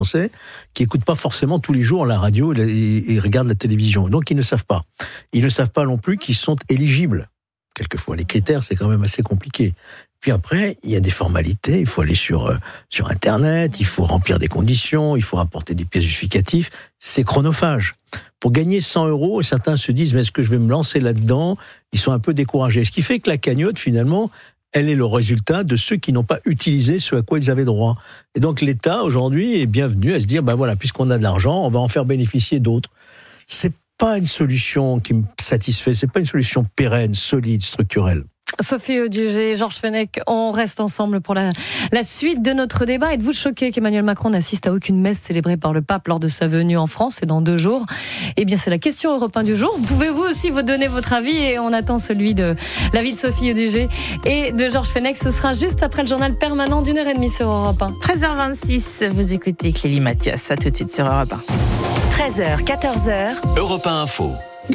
Français qui n'écoutent pas forcément tous les jours la radio et regardent la télévision. Donc, ils ne savent pas. Ils ne savent pas non plus qu'ils sont éligibles. Quelquefois, les critères, c'est quand même assez compliqué. Puis après, il y a des formalités. Il faut aller sur Internet, il faut remplir des conditions, il faut rapporter des pièces justificatives. C'est chronophage. Pour gagner 100 €, certains se disent, mais est-ce que je vais me lancer là-dedans ? Ils sont un peu découragés. Ce qui fait que la cagnotte, finalement, elle est le résultat de ceux qui n'ont pas utilisé ce à quoi ils avaient droit. Et donc l'État, aujourd'hui, est bienvenu à se dire, voilà, puisqu'on a de l'argent, on va en faire bénéficier d'autres. C'est pas une solution qui me satisfait, c'est pas une solution pérenne, solide, structurelle. Sophie Audugé, Georges Fenech, on reste ensemble pour la suite de notre débat. Êtes-vous choqué qu'Emmanuel Macron n'assiste à aucune messe célébrée par le pape lors de sa venue en France et dans 2 jours ? Eh bien, c'est la question Europe 1 du jour. Vous pouvez vous aussi vous donner votre avis et on attend l'avis de Sophie Audugé et de Georges Fenech. Ce sera juste après le journal permanent d'1h30 sur Europe 1. 13h26, vous écoutez Clélie Mathias. À tout de suite sur Europe 1. 13h, 14h. Europe 1 Info.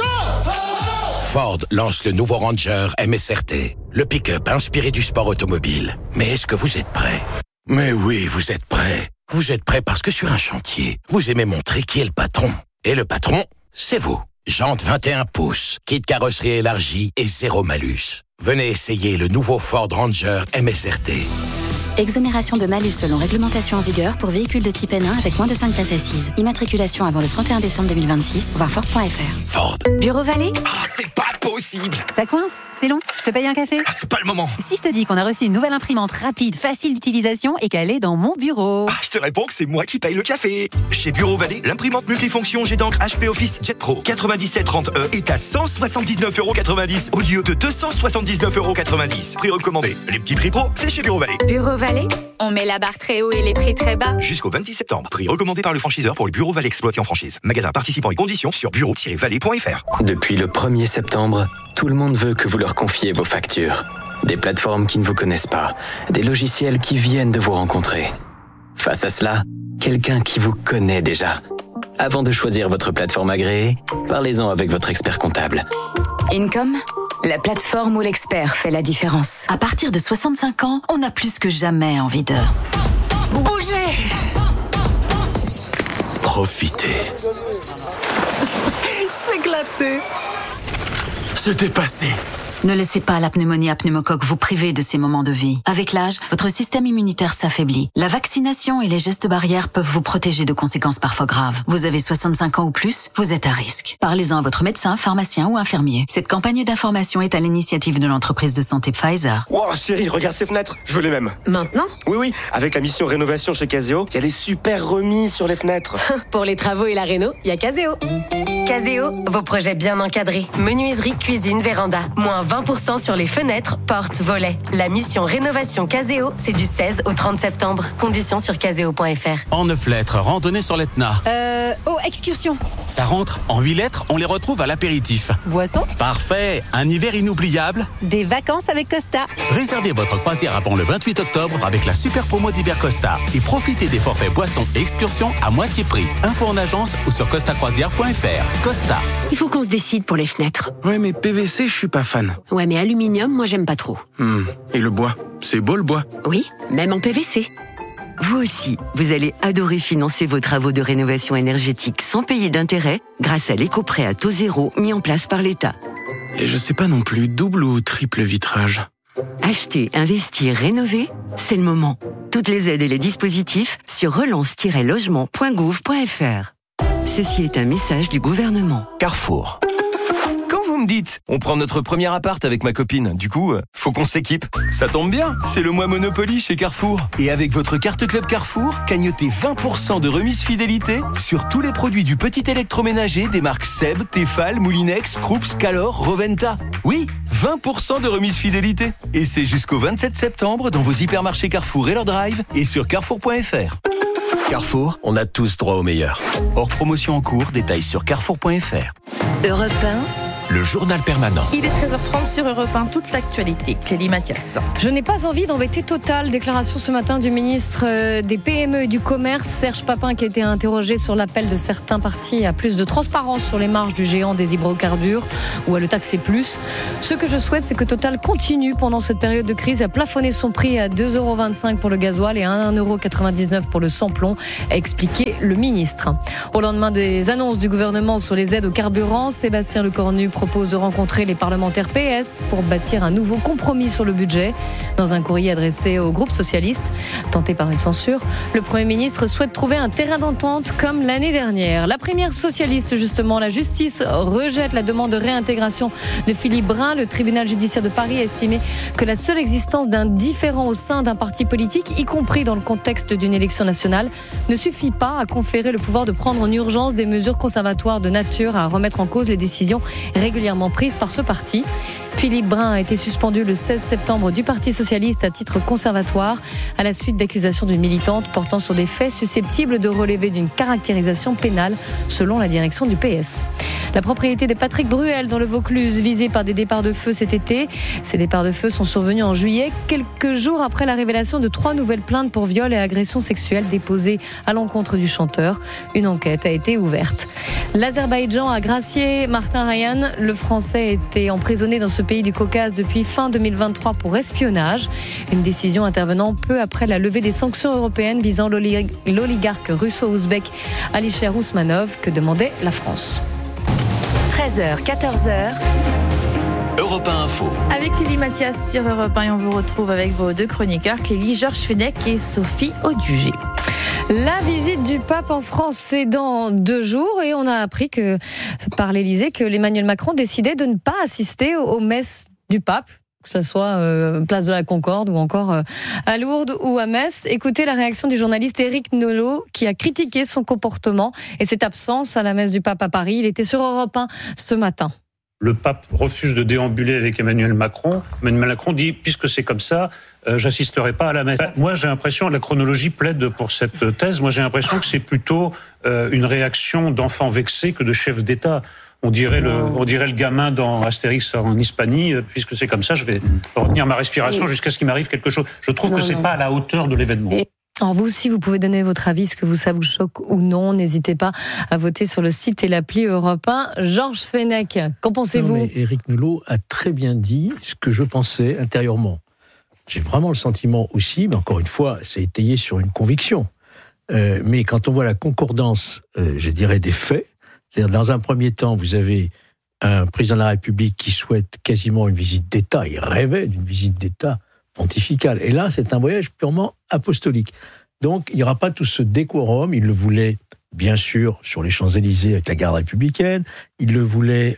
Ford lance le nouveau Ranger MSRT, le pick-up inspiré du sport automobile. Mais est-ce que vous êtes prêts ? Mais oui, vous êtes prêts. Vous êtes prêts parce que sur un chantier, vous aimez montrer qui est le patron. Et le patron, c'est vous. Jantes 21 pouces, kit carrosserie élargie et 0 malus. Venez essayer le nouveau Ford Ranger MSRT. Exonération de malus selon réglementation en vigueur pour véhicules de type N1 avec moins de 5 places assises. Immatriculation avant le 31 décembre 2026, voir Ford.fr. Ford. Bureau Vallée ? C'est pas possible. Ça coince ? C'est long ? Je te paye un café ? C'est pas le moment. Si je te dis qu'on a reçu une nouvelle imprimante rapide, facile d'utilisation et qu'elle est dans mon bureau ? Je te réponds que c'est moi qui paye le café. Chez Bureau Vallée, l'imprimante multifonction Jet d'encre HP Office Jet Pro 9730E est à 179,90 € au lieu de 279,90 €. Prix recommandé. Les petits prix pro, c'est chez Bureau Vallée. Bureau Vallée ? On met la barre très haut et les prix très bas. Jusqu'au 26 septembre. Prix recommandé par le franchiseur pour le Bureau Vallée exploité en franchise. Magasin participant et conditions sur bureau-vallée.fr. Depuis le 1er septembre, tout le monde veut que vous leur confiez vos factures. Des plateformes qui ne vous connaissent pas, des logiciels qui viennent de vous rencontrer. Face à cela, quelqu'un qui vous connaît déjà. Avant de choisir votre plateforme agréée, parlez-en avec votre expert comptable. Income ? La plateforme où l'expert fait la différence. À partir de 65 ans, on a plus que jamais envie de bouger. Profitez. S'éclater. C'était passé. Ne laissez pas la pneumonie à pneumocoque vous priver de ces moments de vie. Avec l'âge, votre système immunitaire s'affaiblit. La vaccination et les gestes barrières peuvent vous protéger de conséquences parfois graves. Vous avez 65 ans ou plus, vous êtes à risque. Parlez-en à votre médecin, pharmacien ou infirmier. Cette campagne d'information est à l'initiative de l'entreprise de santé Pfizer. Wow, chérie, regarde ces fenêtres. Je veux les mêmes. Maintenant ? Oui, avec la mission rénovation chez Caseo, il y a des super remises sur les fenêtres. Pour les travaux et la réno, il y a Caseo. Caseo, vos projets bien encadrés. Menuiserie, cuisine, véranda. Moins 20% sur les fenêtres, portes, volets. La mission rénovation Caseo, c'est du 16 au 30 septembre. Conditions sur caseo.fr. En 9 lettres, randonnée sur l'Etna. Excursion. Ça rentre. En 8 lettres, on les retrouve à l'apéritif. Boisson. Parfait. Un hiver inoubliable. Des vacances avec Costa. Réservez votre croisière avant le 28 octobre avec la super promo d'hiver Costa. Et profitez des forfaits boissons et excursions à moitié prix. Info en agence ou sur costacroisière.fr. Costa. Il faut qu'on se décide pour les fenêtres. Ouais, mais PVC, je suis pas fan. Ouais, mais aluminium, moi j'aime pas trop. Et le bois ? C'est beau le bois ? Oui, même en PVC. Vous aussi, vous allez adorer financer vos travaux de rénovation énergétique sans payer d'intérêt grâce à l'éco-prêt à taux zéro mis en place par l'État. Et je sais pas non plus, double ou triple vitrage ? Acheter, investir, rénover, c'est le moment. Toutes les aides et les dispositifs sur relance-logement.gouv.fr. Ceci est un message du gouvernement. Carrefour. Quand vous me dites, on prend notre premier appart avec ma copine, du coup, faut qu'on s'équipe. Ça tombe bien, c'est le mois Monopoly chez Carrefour. Et avec votre carte Club Carrefour, cagnotez 20% de remise fidélité sur tous les produits du petit électroménager des marques Seb, Tefal, Moulinex, Krups, Calor, Roventa. Oui, 20% de remise fidélité. Et c'est jusqu'au 27 septembre dans vos hypermarchés Carrefour et leur drive et sur carrefour.fr. Carrefour, on a tous droit au meilleur. Hors promotion en cours, détails sur carrefour.fr. Europe le journal permanent. Il est 13h30 sur Europe 1, toute l'actualité. Clélie Mathias. Je n'ai pas envie d'embêter Total. Déclaration ce matin du ministre des PME et du Commerce, Serge Papin, qui a été interrogé sur l'appel de certains partis à plus de transparence sur les marges du géant des hydrocarbures ou à le taxer plus. Ce que je souhaite, c'est que Total continue pendant cette période de crise à plafonner son prix à 2,25 € pour le gasoil et à 1,99 € pour le sans-plomb, a expliqué le ministre. Au lendemain des annonces du gouvernement sur les aides au carburant, Sébastien Lecornu propose de rencontrer les parlementaires PS pour bâtir un nouveau compromis sur le budget. Dans un courrier adressé au groupe socialiste, tenté par une censure, le Premier ministre souhaite trouver un terrain d'entente comme l'année dernière. La première socialiste, justement, la justice rejette la demande de réintégration de Philippe Brun. Le tribunal judiciaire de Paris a estimé que la seule existence d'un différend au sein d'un parti politique, y compris dans le contexte d'une élection nationale, ne suffit pas à conférer le pouvoir de prendre en urgence des mesures conservatoires de nature à remettre en cause les décisions régulièrement prises par ce parti. Philippe Brun a été suspendu le 16 septembre du Parti socialiste à titre conservatoire à la suite d'accusations d'une militante portant sur des faits susceptibles de relever d'une caractérisation pénale selon la direction du PS. La propriété de Patrick Bruel dans le Vaucluse, visée par des départs de feu cet été. Ces départs de feu sont survenus en juillet, quelques jours après la révélation de 3 nouvelles plaintes pour viol et agression sexuelle déposées à l'encontre du chanteur. Une enquête a été ouverte. L'Azerbaïdjan a gracié Martin Ryan. Le Français était emprisonné dans ce pays du Caucase depuis fin 2023 pour espionnage. Une décision intervenant peu après la levée des sanctions européennes visant l'oligarque russo-ouzbek Alisher Ousmanov que demandait la France. 13h, 14h. Europe 1 Info. Avec Clélie Mathias sur Europe 1 et on vous retrouve avec vos deux chroniqueurs, Clélie, Georges Fenech et Sophie Audugé. La visite du pape en France, c'est dans 2 jours et on a appris par l'Élysée que Emmanuel Macron décidait de ne pas assister aux messes du pape, que ce soit place de la Concorde ou encore à Lourdes ou à Metz. Écoutez la réaction du journaliste Éric Nolot qui a critiqué son comportement et cette absence à la messe du pape à Paris. Il était sur Europe 1 ce matin. Le pape refuse de déambuler avec Emmanuel Macron. Emmanuel Macron dit, puisque c'est comme ça, j'assisterai pas à la messe. Moi, j'ai l'impression, la chronologie plaide pour cette thèse, moi j'ai l'impression que c'est plutôt une réaction d'enfant vexé que de chef d'État. On dirait le gamin dans Astérix en Hispanie, puisque c'est comme ça, je vais retenir ma respiration jusqu'à ce qu'il m'arrive quelque chose. Je trouve que c'est pas à la hauteur de l'événement. Alors vous aussi, vous pouvez donner votre avis, ce que ça vous choque ou non. N'hésitez pas à voter sur le site et l'appli Europe 1. Georges Fenech, qu'en pensez-vous ? Éric Nolot a très bien dit ce que je pensais intérieurement. J'ai vraiment le sentiment aussi, mais encore une fois, c'est étayé sur une conviction. Mais quand on voit la concordance, je dirais, des faits, c'est-à-dire dans un premier temps, vous avez un président de la République qui souhaite quasiment une visite d'État, il rêvait d'une visite d'État pontificale. Et là, c'est un voyage purement apostolique. Donc, il n'y aura pas tout ce décorum. Il le voulait, bien sûr, sur les Champs-Élysées avec la garde républicaine. Il le voulait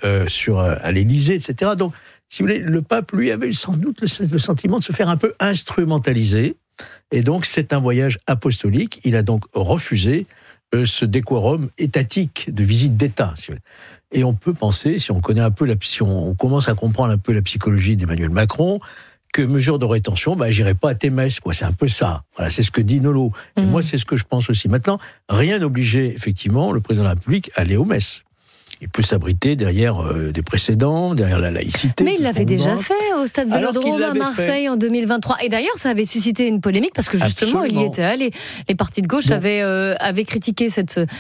à l'Élysée, etc. Donc, si vous voulez, le pape, lui, avait sans doute le sentiment de se faire un peu instrumentaliser. Et donc, c'est un voyage apostolique. Il a donc refusé ce décorum étatique de visite d'État. Et on peut penser, si on commence à comprendre un peu la psychologie d'Emmanuel Macron, que mesure de rétention, j'irai pas à tes messes, quoi. C'est un peu ça. Voilà, c'est ce que dit Nolot. Et moi, c'est ce que je pense aussi. Maintenant, rien n'obligeait, effectivement, le président de la République à aller aux messes. Il peut s'abriter derrière des précédents, derrière la laïcité. Mais il l'avait déjà fait au Stade Vélodrome à Marseille en 20le d'ailleurs, ça avait suscité une polémique parce que justement, il y était allé. Les partis de gauche avaient critiqué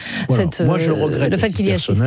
moi, je regrette le fait qu'il y assiste.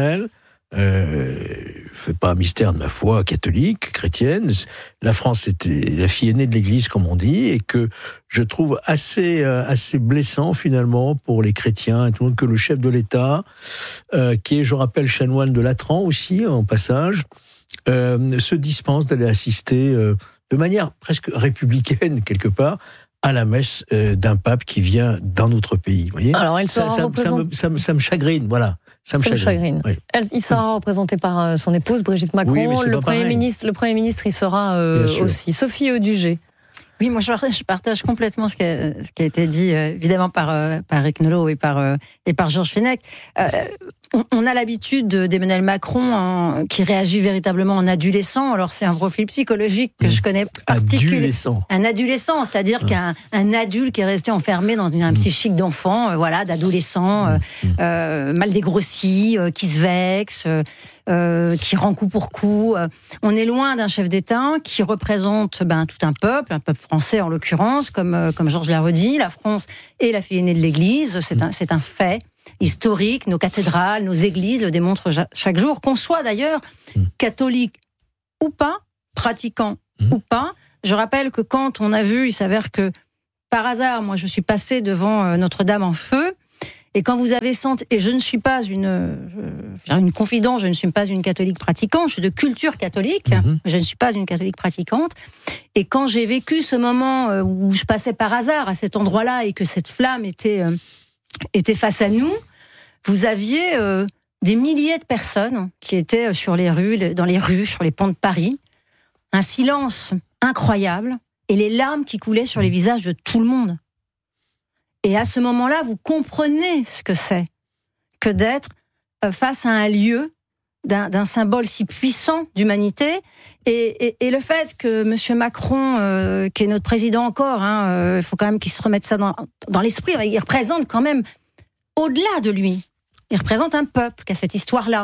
Fais pas un mystère de ma foi catholique, chrétienne. La France était la fille aînée de l'Église, comme on dit, et que je trouve assez blessant finalement pour les chrétiens et tout le monde que le chef de l'État, qui est, je rappelle, chanoine de Latran aussi en passage, se dispense d'aller assister de manière presque républicaine quelque part à la messe d'un pape qui vient d'un autre pays. Vous voyez ? Alors, ça me chagrine, voilà. Ça me chagrine. Oui. Il sera représenté par son épouse Brigitte Macron. Oui, le Premier ministre, il sera aussi. Sophie Audugé. Oui, moi je partage complètement ce qui a été dit, évidemment par Éric Nolot et par Georges Fenech. On a l'habitude d'Emmanuel Macron qui réagit véritablement en adolescent. Alors c'est un profil psychologique que je connais particulièrement. Un adolescent, c'est-à-dire qu'un adulte qui est resté enfermé dans un psychique d'enfant, d'adolescent, mal dégrossi, qui se vexe. qui rend coup pour coup. On est loin d'un chef d'État qui représente tout un peuple français en l'occurrence, comme Georges l'a redit. La France est la fille aînée de l'Église, c'est un fait historique. Nos cathédrales, nos églises le démontrent chaque jour, qu'on soit d'ailleurs catholique ou pas, pratiquant ou pas. Je rappelle que quand on a vu, il s'avère que par hasard, moi je suis passée devant Notre-Dame en feu. Et quand vous avez senti, et je ne suis pas une confidente, je ne suis pas une catholique pratiquante, je suis de culture catholique, mais je ne suis pas une catholique pratiquante. Et quand j'ai vécu ce moment où je passais par hasard à cet endroit-là et que cette flamme était face à nous, vous aviez des milliers de personnes qui étaient dans les rues, sur les ponts de Paris. Un silence incroyable et les larmes qui coulaient sur les visages de tout le monde. Et à ce moment-là, vous comprenez ce que c'est que d'être face à un lieu d'un symbole si puissant d'humanité. Et le fait que M. Macron, qui est notre président encore, il faut quand même qu'il se remette ça dans l'esprit, il représente quand même au-delà de lui. Il représente un peuple qui a cette histoire-là.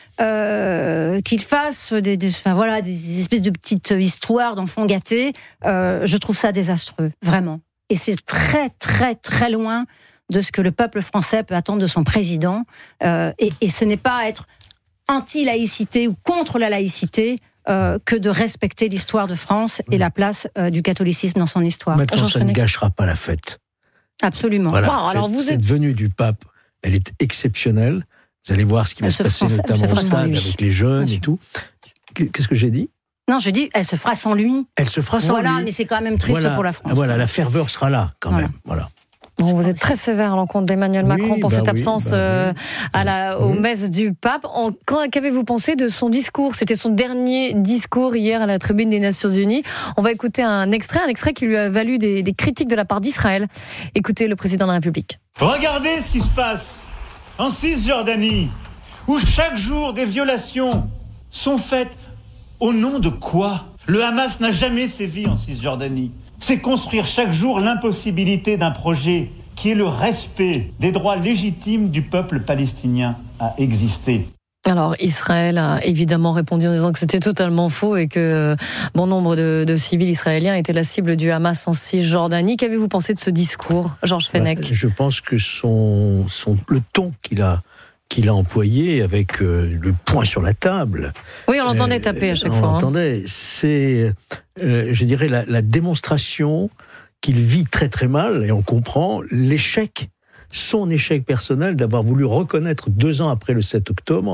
Qu'il fasse des espèces de petites histoires d'enfants gâtés, je trouve ça désastreux, vraiment. Et c'est très, très, très loin de ce que le peuple français peut attendre de son président. Et ce n'est pas être anti-laïcité ou contre la laïcité que de respecter l'histoire de France et la place du catholicisme dans son histoire. Maintenant, ça ne gâchera pas la fête. Absolument. Voilà. Bon, alors cette venue du pape, elle est exceptionnelle. Vous allez voir ce qui va se passer notamment au stade avec les jeunes et tout. Qu'est-ce que j'ai dit ? Non, je dis, elle se fera sans lui. Elle se fera sans lui. Voilà, mais c'est quand même triste pour la France. Voilà, la ferveur sera là, quand même. Voilà. Bon, vous êtes très sévère à l'encontre d'Emmanuel Macron pour cette absence aux messes du pape. Qu'avez-vous pensé de son discours ? C'était son dernier discours hier à la tribune des Nations Unies. On va écouter un extrait qui lui a valu des critiques de la part d'Israël. Écoutez le président de la République. Regardez ce qui se passe en Cisjordanie, où chaque jour des violations sont faites. Au nom de quoi ? Le Hamas n'a jamais sévi en Cisjordanie. C'est construire chaque jour l'impossibilité d'un projet qui est le respect des droits légitimes du peuple palestinien à exister. Alors, Israël a évidemment répondu en disant que c'était totalement faux et que bon nombre de civils israéliens étaient la cible du Hamas en Cisjordanie. Qu'avez-vous pensé de ce discours, Georges Fenech ? Je pense que le ton qu'il a employé avec le poing sur la table. Oui, on l'entendait taper à chaque fois. On l'entendait. C'est, je dirais, la démonstration qu'il vit très très mal, et on comprend son échec personnel d'avoir voulu reconnaître 2 ans après le 7 octobre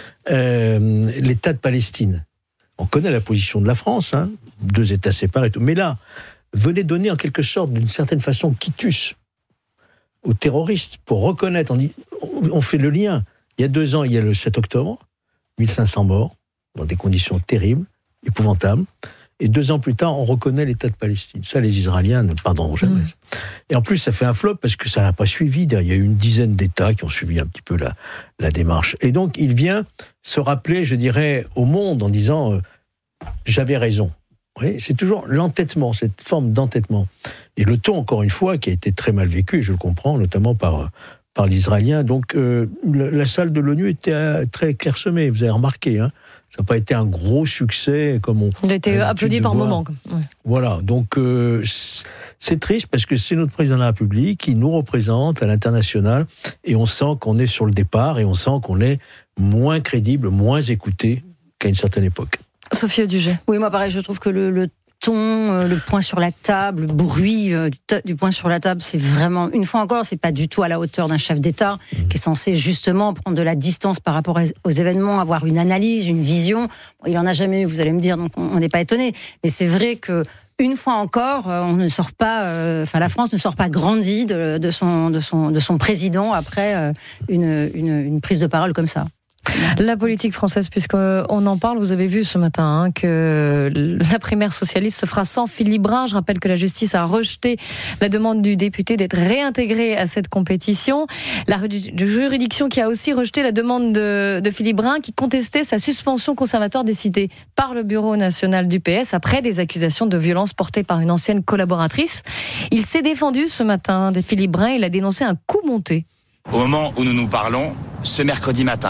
l'État de Palestine. On connaît la position de la France, 2 États séparés, mais là, venait donner en quelque sorte, d'une certaine façon, quitus aux terroristes pour reconnaître, on fait le lien. Il y a 2 ans, il y a le 7 octobre, 1500 morts, dans des conditions terribles, épouvantables, et 2 ans plus tard, on reconnaît l'État de Palestine. Ça, les Israéliens ne pardonneront jamais. Et en plus, ça fait un flop parce que ça n'a pas suivi. Il y a eu une dizaine d'États qui ont suivi un petit peu la démarche. Et donc, il vient se rappeler, je dirais, au monde en disant j'avais raison. Oui, c'est toujours l'entêtement, cette forme d'entêtement. Et le ton, encore une fois, qui a été très mal vécu, je le comprends, notamment par l'Israélien. Donc, la salle de l'ONU était très clairsemée, vous avez remarqué. Ça n'a pas été un gros succès comme on... Il a été applaudi par moments. Ouais. Voilà, donc c'est triste parce que c'est notre président de la République qui nous représente à l'international et on sent qu'on est sur le départ et on sent qu'on est moins crédible, moins écouté qu'à une certaine époque. Sophie Audugé. Oui, moi pareil, je trouve que le ton, le poing sur la table, le bruit du poing sur la table, c'est vraiment, une fois encore, c'est pas du tout à la hauteur d'un chef d'État qui est censé justement prendre de la distance par rapport aux événements, avoir une analyse, une vision. Bon, il en a jamais eu, vous allez me dire, donc on n'est pas étonné. Mais c'est vrai que une fois encore, on ne sort pas, la France ne sort pas grandie de son président après une prise de parole comme ça. La politique française, puisqu'on en parle, vous avez vu ce matin que la primaire socialiste se fera sans Philippe Brun. Je rappelle que la justice a rejeté la demande du député d'être réintégré à cette compétition. La juridiction qui a aussi rejeté la demande de Philippe Brun qui contestait sa suspension conservatoire décidée par le Bureau national du PS après des accusations de violence portées par une ancienne collaboratrice. Il s'est défendu ce matin de Philippe Brun. Il a dénoncé un coup monté. Au moment où nous nous parlons, ce mercredi matin,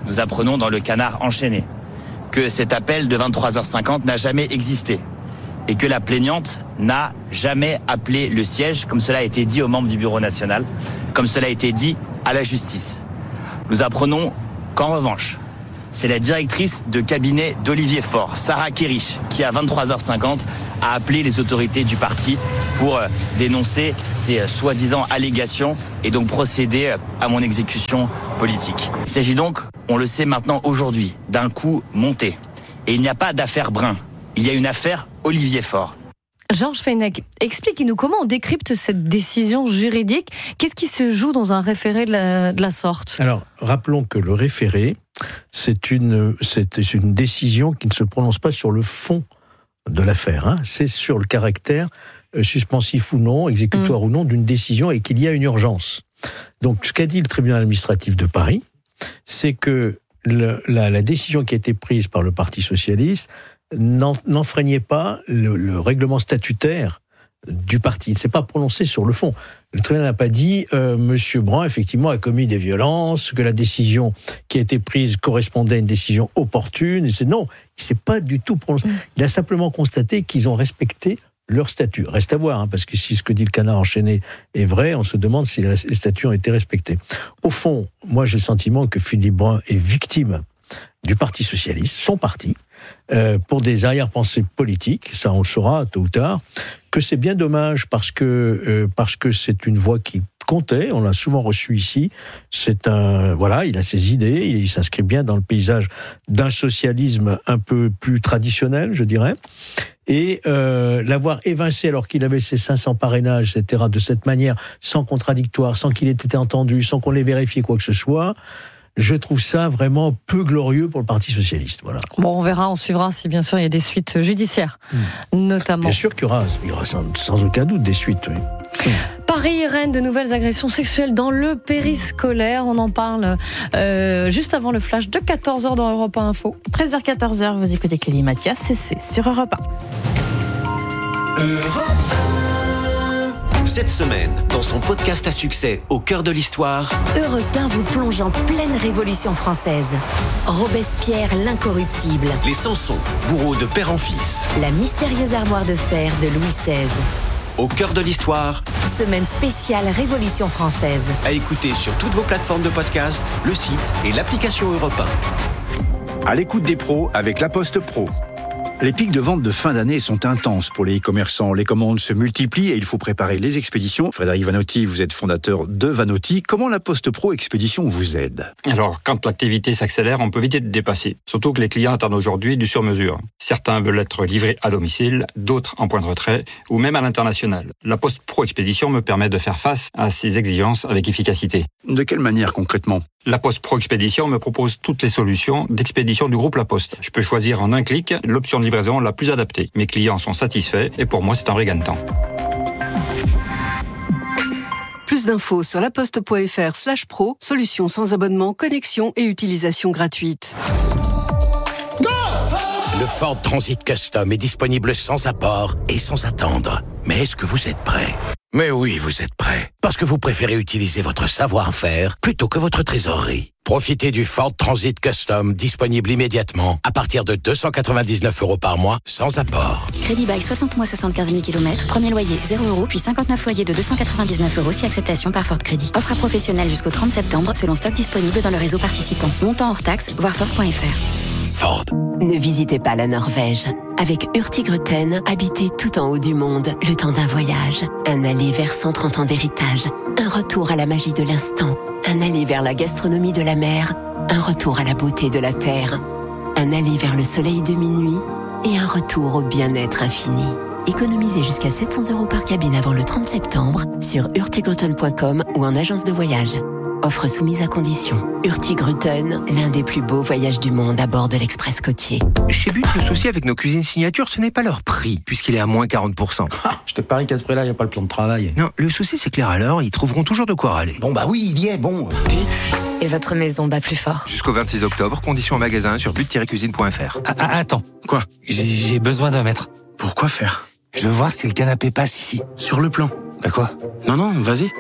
nous apprenons dans le Canard enchaîné que cet appel de 23h50 n'a jamais existé et que la plaignante n'a jamais appelé le siège, comme cela a été dit aux membres du Bureau national, comme cela a été dit à la justice. Nous apprenons qu'en revanche, c'est la directrice de cabinet d'Olivier Faure, Sarah Kerich, qui à 23h50 a appelé les autorités du parti pour dénoncer ces soi-disant allégations et donc procéder à mon exécution politique. Il s'agit donc, on le sait maintenant aujourd'hui, d'un coup monté. Et il n'y a pas d'affaire Brun, il y a une affaire Olivier Faure. Georges Fenech, expliquez-nous comment on décrypte cette décision juridique. Qu'est-ce qui se joue dans un référé de la sorte ? Alors, rappelons que le référé, c'est une décision qui ne se prononce pas sur le fond de l'affaire. C'est sur le caractère suspensif ou non, exécutoire ou non, d'une décision et qu'il y a une urgence. Donc, ce qu'a dit le tribunal administratif de Paris, c'est que la décision qui a été prise par le Parti socialiste n'enfreignait pas le règlement statutaire du parti. Il ne s'est pas prononcé sur le fond. Le tribunal n'a pas dit Monsieur Brun, effectivement, a commis des violences, que la décision qui a été prise correspondait à une décision opportune. Non, il ne s'est pas du tout prononcé. Il a simplement constaté qu'ils ont respecté leur statut. Reste à voir, parce que si ce que dit le Canard enchaîné est vrai, on se demande si les statuts ont été respectés. Au fond, moi j'ai le sentiment que Philippe Brun est victime du Parti socialiste, son parti, pour des arrière-pensées politiques, ça on le saura tôt ou tard, que c'est bien dommage parce que c'est une voix qui comptait, on l'a souvent reçu ici, il a ses idées, il s'inscrit bien dans le paysage d'un socialisme un peu plus traditionnel, je dirais, et l'avoir évincé alors qu'il avait ses 500 parrainages, etc., de cette manière, sans contradictoire, sans qu'il ait été entendu, sans qu'on l'ait vérifié quoi que ce soit, je trouve ça vraiment peu glorieux pour le Parti socialiste. Voilà. Bon, on verra, on suivra si bien sûr il y a des suites judiciaires, notamment. Bien sûr qu'il y aura sans aucun doute des suites, oui. Paris reine de nouvelles agressions sexuelles dans le périscolaire. On en parle juste avant le flash de 14h dans Europe 1 Info. 13h-14h, vous écoutez Clélie Mathias, c'est sur Europe 1. Cette semaine, dans son podcast à succès Au cœur de l'histoire, Europe 1 vous plonge en pleine Révolution française. Robespierre l'incorruptible. les Samsons, bourreaux de père en fils. La mystérieuse armoire de fer de Louis XVI. Au cœur de l'histoire, Semaine spéciale Révolution française. à écouter sur toutes vos plateformes de podcast, le site et l'application Europe 1. À l'écoute des pros avec La Poste Pro. Les pics de vente de fin d'année sont intenses pour les e-commerçants. Les commandes se multiplient et il faut préparer les expéditions. Frédéric Vanotti, vous êtes fondateur de Vanotti. Comment La Poste Pro Expédition vous aide ? Alors, quand l'activité s'accélère, on peut vite être dépassé. Surtout que les clients attendent aujourd'hui du sur-mesure. Certains veulent être livrés à domicile, d'autres en point de retrait, ou même à l'international. La Poste Pro Expédition me permet de faire face à ces exigences avec efficacité. De quelle manière concrètement ? La Poste Pro Expédition me propose toutes les solutions d'expédition du groupe La Poste. Je peux choisir en un clic l'option de livraison la plus adaptée. Mes clients sont satisfaits et pour moi, c'est un vrai gain de temps. Plus d'infos sur laposte.fr/pro, solution sans abonnement, connexion et utilisation gratuite. Le Ford Transit Custom est disponible sans apport et sans attendre. Mais est-ce que vous êtes prêt ? Mais oui, vous êtes prêt. Parce que vous préférez utiliser votre savoir-faire plutôt que votre trésorerie. Profitez du Ford Transit Custom disponible immédiatement à partir de 299 € par mois sans apport. Crédit bail 60 mois 75 000 km, premier loyer 0 € puis 59 loyers de 299 € si acceptation par Ford Crédit. Offre à professionnels jusqu'au 30 septembre selon stock disponible dans le réseau participant. Montant hors taxe, voir Ford.fr. Ford. Ne visitez pas la Norvège. Avec Hurtigruten, habitez tout en haut du monde le temps d'un voyage. Un aller vers 130 ans d'héritage. Un retour à la magie de l'instant. Un aller vers la gastronomie de la mer. Un retour à la beauté de la terre. Un aller vers le soleil de minuit. Et un retour au bien-être infini. Économisez jusqu'à 700 € par cabine avant le 30 septembre sur hurtigruten.com ou en agence de voyage. Offre soumise à condition. Hurtigruten, l'un des plus beaux voyages du monde à bord de l'Express côtier. Chez But, le souci avec nos cuisines signature, ce n'est pas leur prix, puisqu'il est à moins 40%. Je te parie qu'à ce prix-là, il n'y a pas le plan de travail. Non, le souci, c'est que les râleurs, ils trouveront toujours de quoi râler. Bon, bah oui, il y est, bon. But et votre maison bat plus fort. Jusqu'au 26 octobre, conditions en magasin sur but-cuisine.fr. Attends, quoi ? J'ai besoin d'un mètre. Pourquoi faire ? Je veux voir si le canapé passe ici. Sur le plan. Bah quoi ? Non, vas-y.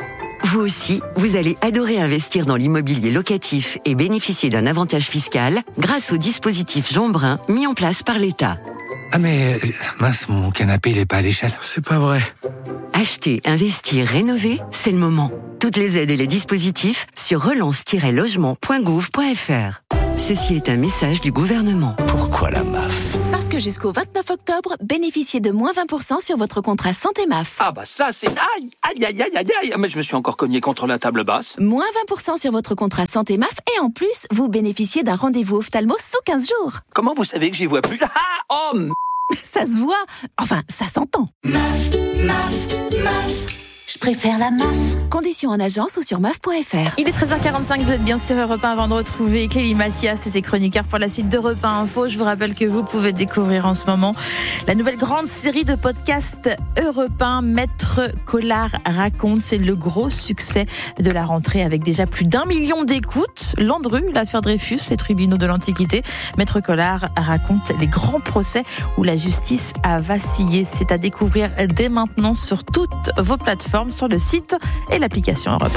Vous aussi, vous allez adorer investir dans l'immobilier locatif et bénéficier d'un avantage fiscal grâce au dispositif Jeanbrun mis en place par l'État. Ah mais, mince, mon canapé, il est pas à l'échelle. C'est pas vrai. Acheter, investir, rénover, c'est le moment. Toutes les aides et les dispositifs sur relance-logement.gouv.fr. Ceci est un message du gouvernement. Pourquoi la MAF? Parce que jusqu'au 29 octobre, bénéficiez de moins 20% sur votre contrat santé MAF. Ah bah ça c'est... Aïe, aïe, aïe, aïe, aïe, aïe. Mais je me suis encore cogné contre la table basse. Moins 20% sur votre contrat santé MAF et en plus, vous bénéficiez d'un rendez-vous ophtalmo sous 15 jours. Comment vous savez que j'y vois plus? Oh, ça se voit. Enfin, ça s'entend. MAF, MAF, MAF. Je préfère la MAF. Conditions en agence ou sur MAF.fr. Il est 13h45, vous êtes bien sur Europe 1 avant de retrouver Clélie Mathias et ses chroniqueurs pour la suite d'Europe 1 Info. Je vous rappelle que vous pouvez découvrir en ce moment la nouvelle grande série de podcasts Europe 1, Maître Collard raconte. C'est le gros succès de la rentrée avec déjà plus d'1 million d'écoutes. Landru, l'affaire Dreyfus, les tribunaux de l'Antiquité. Maître Collard raconte les grands procès où la justice a vacillé. C'est à découvrir dès maintenant sur toutes vos plateformes, sur le site et l'application Europe.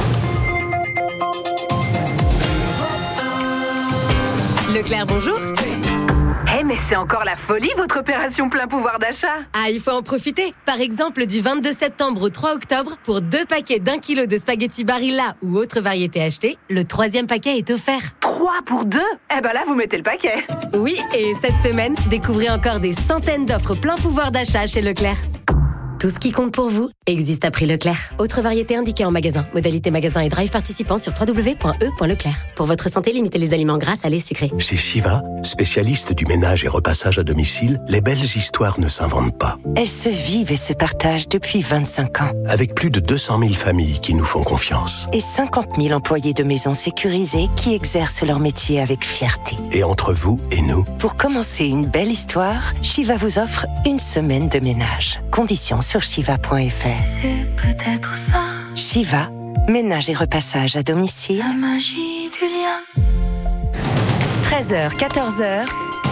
Leclerc, bonjour. Mais c'est encore la folie, votre opération plein pouvoir d'achat. Ah, il faut en profiter. Par exemple, du 22 septembre au 3 octobre, pour 2 paquets d'1 kilo de spaghettis Barilla ou autre variété achetée, le 3e paquet est offert. 3 pour 2 ? Eh ben là, vous mettez le paquet. Oui, et cette semaine, découvrez encore des centaines d'offres plein pouvoir d'achat chez Leclerc. Tout ce qui compte pour vous existe à prix Leclerc. Autre variété indiquée en magasin. Modalité magasin et drive participant sur www.e.leclerc. Pour votre santé, limitez les aliments gras, salés, sucrés. Chez Shiva, spécialiste du ménage et repassage à domicile, les belles histoires ne s'inventent pas. Elles se vivent et se partagent depuis 25 ans. Avec plus de 200 000 familles qui nous font confiance. Et 50 000 employés de maisons sécurisées qui exercent leur métier avec fierté. Et entre vous et nous, pour commencer une belle histoire, Shiva vous offre une semaine de ménage. Conditions sur shiva.fr. C'est peut-être ça. Shiva, ménage et repassage à domicile. La magie du lien. 13h, 14h.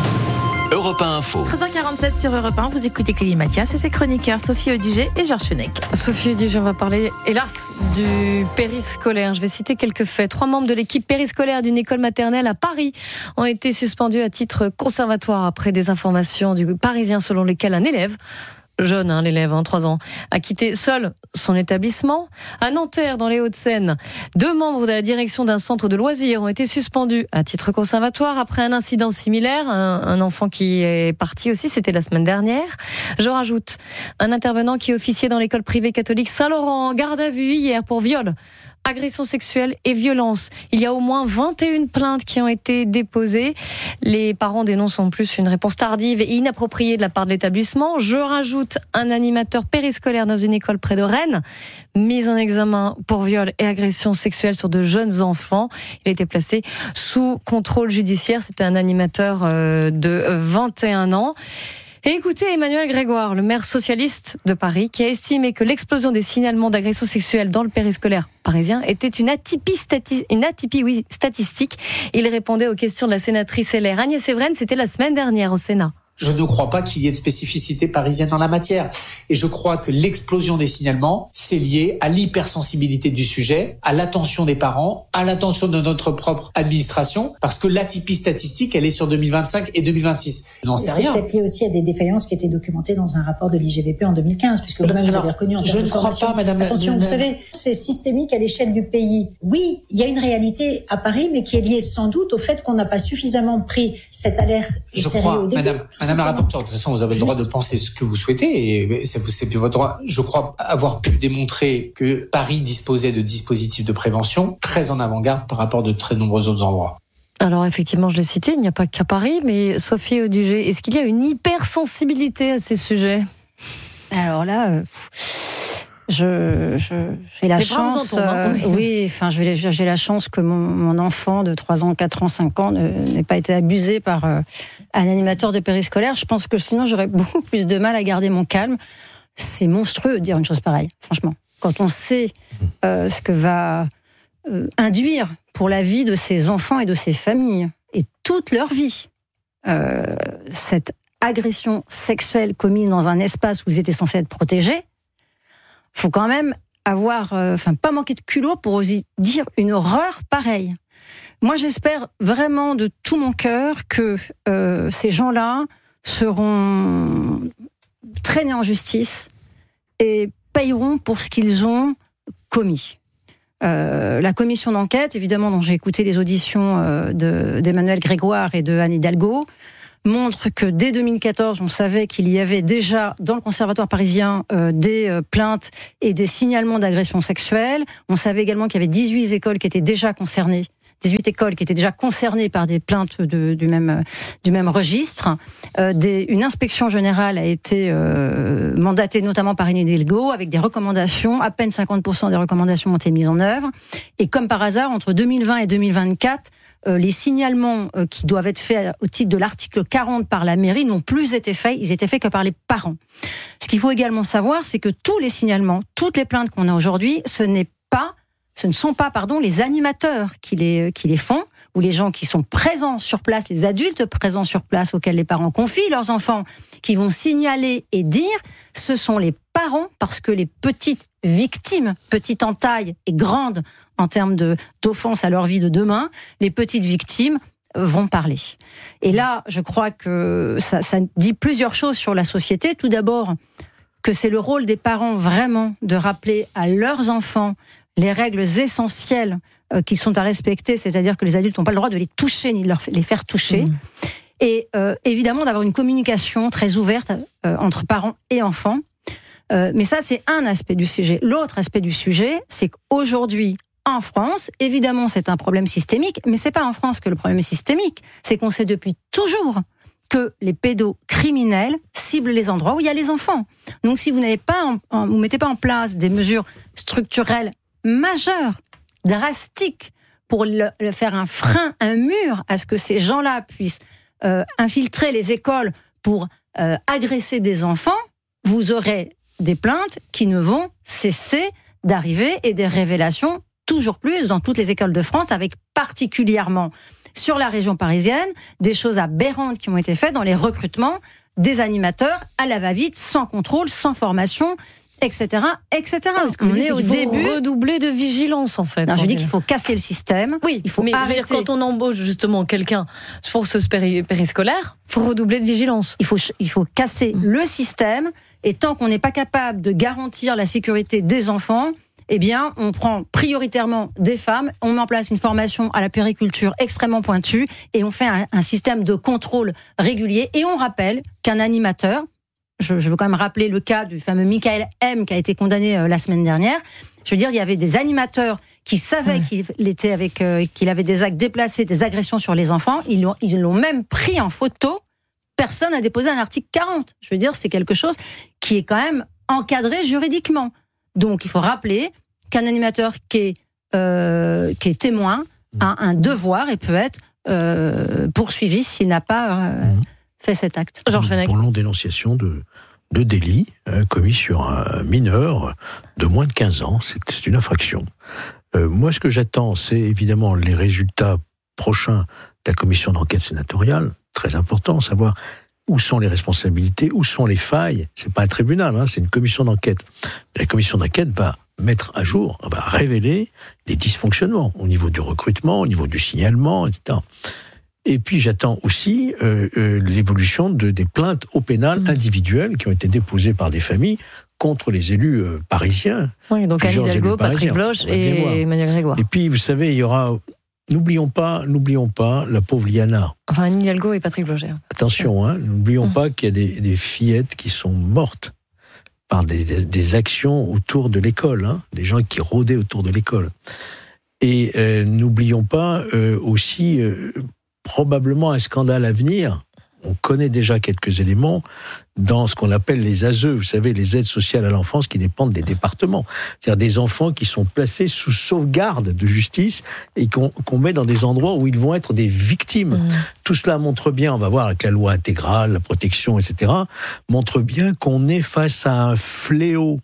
Europe 1 Info. 13h47 sur Europe 1, vous écoutez Clélie Mathias et ses chroniqueurs Sophie Audugé et Georges Fenech. Sophie Audugé, on va parler, hélas, du périscolaire. Je vais citer quelques faits. 3 membres de l'équipe périscolaire d'une école maternelle à Paris ont été suspendus à titre conservatoire après des informations du Parisien selon lesquelles un élève, jeune, l'élève, 3 ans, a quitté seul son établissement. À Nanterre, dans les Hauts-de-Seine, 2 membres de la direction d'un centre de loisirs ont été suspendus à titre conservatoire après un incident similaire. Un enfant qui est parti aussi, c'était la semaine dernière. Je rajoute un intervenant qui officiait dans l'école privée catholique Saint-Laurent en garde à vue hier pour viol, agression sexuelle et violence. Il y a au moins 21 plaintes qui ont été déposées. Les parents dénoncent en plus une réponse tardive et inappropriée de la part de l'établissement. Je rajoute un animateur périscolaire dans une école près de Rennes, mis en examen pour viol et agression sexuelle sur de jeunes enfants. Il a été placé sous contrôle judiciaire. C'était un animateur de 21 ans. Et écoutez Emmanuel Grégoire, le maire socialiste de Paris, qui a estimé que l'explosion des signalements d'agressions sexuelles dans le périscolaire parisien était une atypie statistique. Il répondait aux questions de la sénatrice LR Agnès Evren, c'était la semaine dernière au Sénat. Je ne crois pas qu'il y ait de spécificité parisienne dans la matière. Et je crois que l'explosion des signalements, c'est lié à l'hypersensibilité du sujet, à l'attention des parents, à l'attention de notre propre administration, parce que l'atypie statistique, elle est sur 2025 et 2026. Je n'en sais rien. C'est peut-être lié aussi à des défaillances qui étaient documentées dans un rapport de l'IGVP en 2015, puisque vous-même vous avez reconnu en termes de formation. Je ne crois pas, madame. Attention, vous savez, c'est systémique à l'échelle du pays. Oui, il y a une réalité à Paris, mais qui est liée sans doute au fait qu'on n'a pas suffisamment pris cette alerte au sérieux au début. Madame la rapporteure, de toute façon, vous avez le droit de penser ce que vous souhaitez et c'est votre droit. Je crois avoir pu démontrer que Paris disposait de dispositifs de prévention très en avant-garde par rapport de très nombreux autres endroits. Alors effectivement, je l'ai cité, il n'y a pas qu'à Paris, mais Sophie Audugé, est-ce qu'il y a une hypersensibilité à ces sujets ? Alors là... j'ai la chance, j'ai la chance que mon enfant de 3 ans, 4 ans, 5 ans n'ait pas été abusé par un animateur de périscolaire. Je pense que sinon j'aurais beaucoup plus de mal à garder mon calme. C'est monstrueux de dire une chose pareille, franchement. Quand on sait ce que va induire pour la vie de ces enfants et de ces familles, et toute leur vie, cette agression sexuelle commise dans un espace où ils étaient censés être protégés, faut quand même avoir, pas manqué de culot pour oser dire une horreur pareille. Moi, j'espère vraiment de tout mon cœur que ces gens-là seront traînés en justice et payeront pour ce qu'ils ont commis. La commission d'enquête, évidemment, dont j'ai écouté les auditions d'Emmanuel Grégoire et de Anne Hidalgo, montre que dès 2014, on savait qu'il y avait déjà dans le Conservatoire parisien des plaintes et des signalements d'agressions sexuelles. On savait également qu'il y avait 18 écoles qui étaient déjà concernées. 18 écoles qui étaient déjà concernées par des plaintes du même registre. Une inspection générale a été mandatée notamment par Anne Hidalgo avec des recommandations. À peine 50% des recommandations ont été mises en œuvre. Et comme par hasard, entre 2020 et 2024, les signalements qui doivent être faits au titre de l'article 40 par la mairie n'ont plus été faits. Ils étaient faits que par les parents. Ce qu'il faut également savoir, c'est que tous les signalements, toutes les plaintes qu'on a aujourd'hui, ce ne sont pas les animateurs qui les font, ou les gens qui sont présents sur place, les adultes présents sur place auxquels les parents confient leurs enfants, qui vont signaler et dire, ce sont les parents, parce que les petites victimes, petites en taille et grandes en termes d'offense à leur vie de demain, les petites victimes vont parler. Et là, je crois que ça dit plusieurs choses sur la société. Tout d'abord, que c'est le rôle des parents vraiment de rappeler à leurs enfants les règles essentielles qui sont à respecter, c'est-à-dire que les adultes n'ont pas le droit de les toucher ni de les faire toucher. Et évidemment d'avoir une communication très ouverte entre parents et enfants. Mais ça, c'est un aspect du sujet. L'autre aspect du sujet, c'est qu'aujourd'hui, en France, évidemment, c'est un problème systémique, mais c'est pas en France que le problème est systémique. C'est qu'on sait depuis toujours que les pédocriminels ciblent les endroits où il y a les enfants. Donc, si vous n'avez pas, vous mettez pas en place des mesures structurelles majeures, drastiques, pour faire un frein, un mur à ce que ces gens-là puissent infiltrer les écoles pour agresser des enfants, vous aurez des plaintes qui ne vont cesser d'arriver et des révélations toujours plus dans toutes les écoles de France, avec particulièrement sur la région parisienne des choses aberrantes qui ont été faites dans les recrutements des animateurs à la va-vite, sans contrôle, sans formation, etc., etc. Parce qu'on est au début, redoubler de vigilance en fait. Non, je dis qu'il faut casser le système. Oui, il faut mais arrêter. Je veux dire, quand on embauche justement quelqu'un pour ce périscolaire, il faut redoubler de vigilance. Il faut casser le système, et tant qu'on n'est pas capable de garantir la sécurité des enfants, eh bien, on prend prioritairement des femmes, on met en place une formation à la puériculture extrêmement pointue, et on fait un système de contrôle régulier, et on rappelle qu'un animateur, je veux quand même rappeler le cas du fameux Michael M qui a été condamné la semaine dernière. Je veux dire, il y avait des animateurs qui savaient qu'il avait des actes déplacés, des agressions sur les enfants. Ils l'ont même pris en photo. Personne n'a déposé un article 40. Je veux dire, c'est quelque chose qui est quand même encadré juridiquement. Donc, il faut rappeler qu'un animateur qui est témoin a un devoir et peut être poursuivi s'il n'a pas fait cet acte. Georges Fenech. Pour non-dénonciation de délits commis sur un mineur de moins de 15 ans. C'est une infraction. Moi, ce que j'attends, c'est évidemment les résultats prochains de la commission d'enquête sénatoriale. Très important, savoir où sont les responsabilités, où sont les failles. C'est pas un tribunal, c'est une commission d'enquête. La commission d'enquête va mettre à jour, va révéler les dysfonctionnements au niveau du recrutement, au niveau du signalement, etc. Et puis j'attends aussi l'évolution des plaintes au pénal individuelles qui ont été déposées par des familles contre les élus parisiens. Oui, donc Anne Hidalgo, Patrick Bloch et Emmanuel Grégoire. Et puis vous savez, il y aura... N'oublions pas la pauvre Liana. Enfin, Anne Hidalgo et Patrick Bloch. Attention, n'oublions pas qu'il y a des fillettes qui sont mortes par des actions autour de l'école, des gens qui rôdaient autour de l'école. Et n'oublions pas aussi probablement un scandale à venir. On connaît déjà quelques éléments dans ce qu'on appelle les ASE, vous savez, les aides sociales à l'enfance qui dépendent des départements. C'est-à-dire des enfants qui sont placés sous sauvegarde de justice et qu'on met dans des endroits où ils vont être des victimes. Tout cela montre bien, on va voir avec la loi intégrale, la protection, etc., montre bien qu'on est face à un fléau,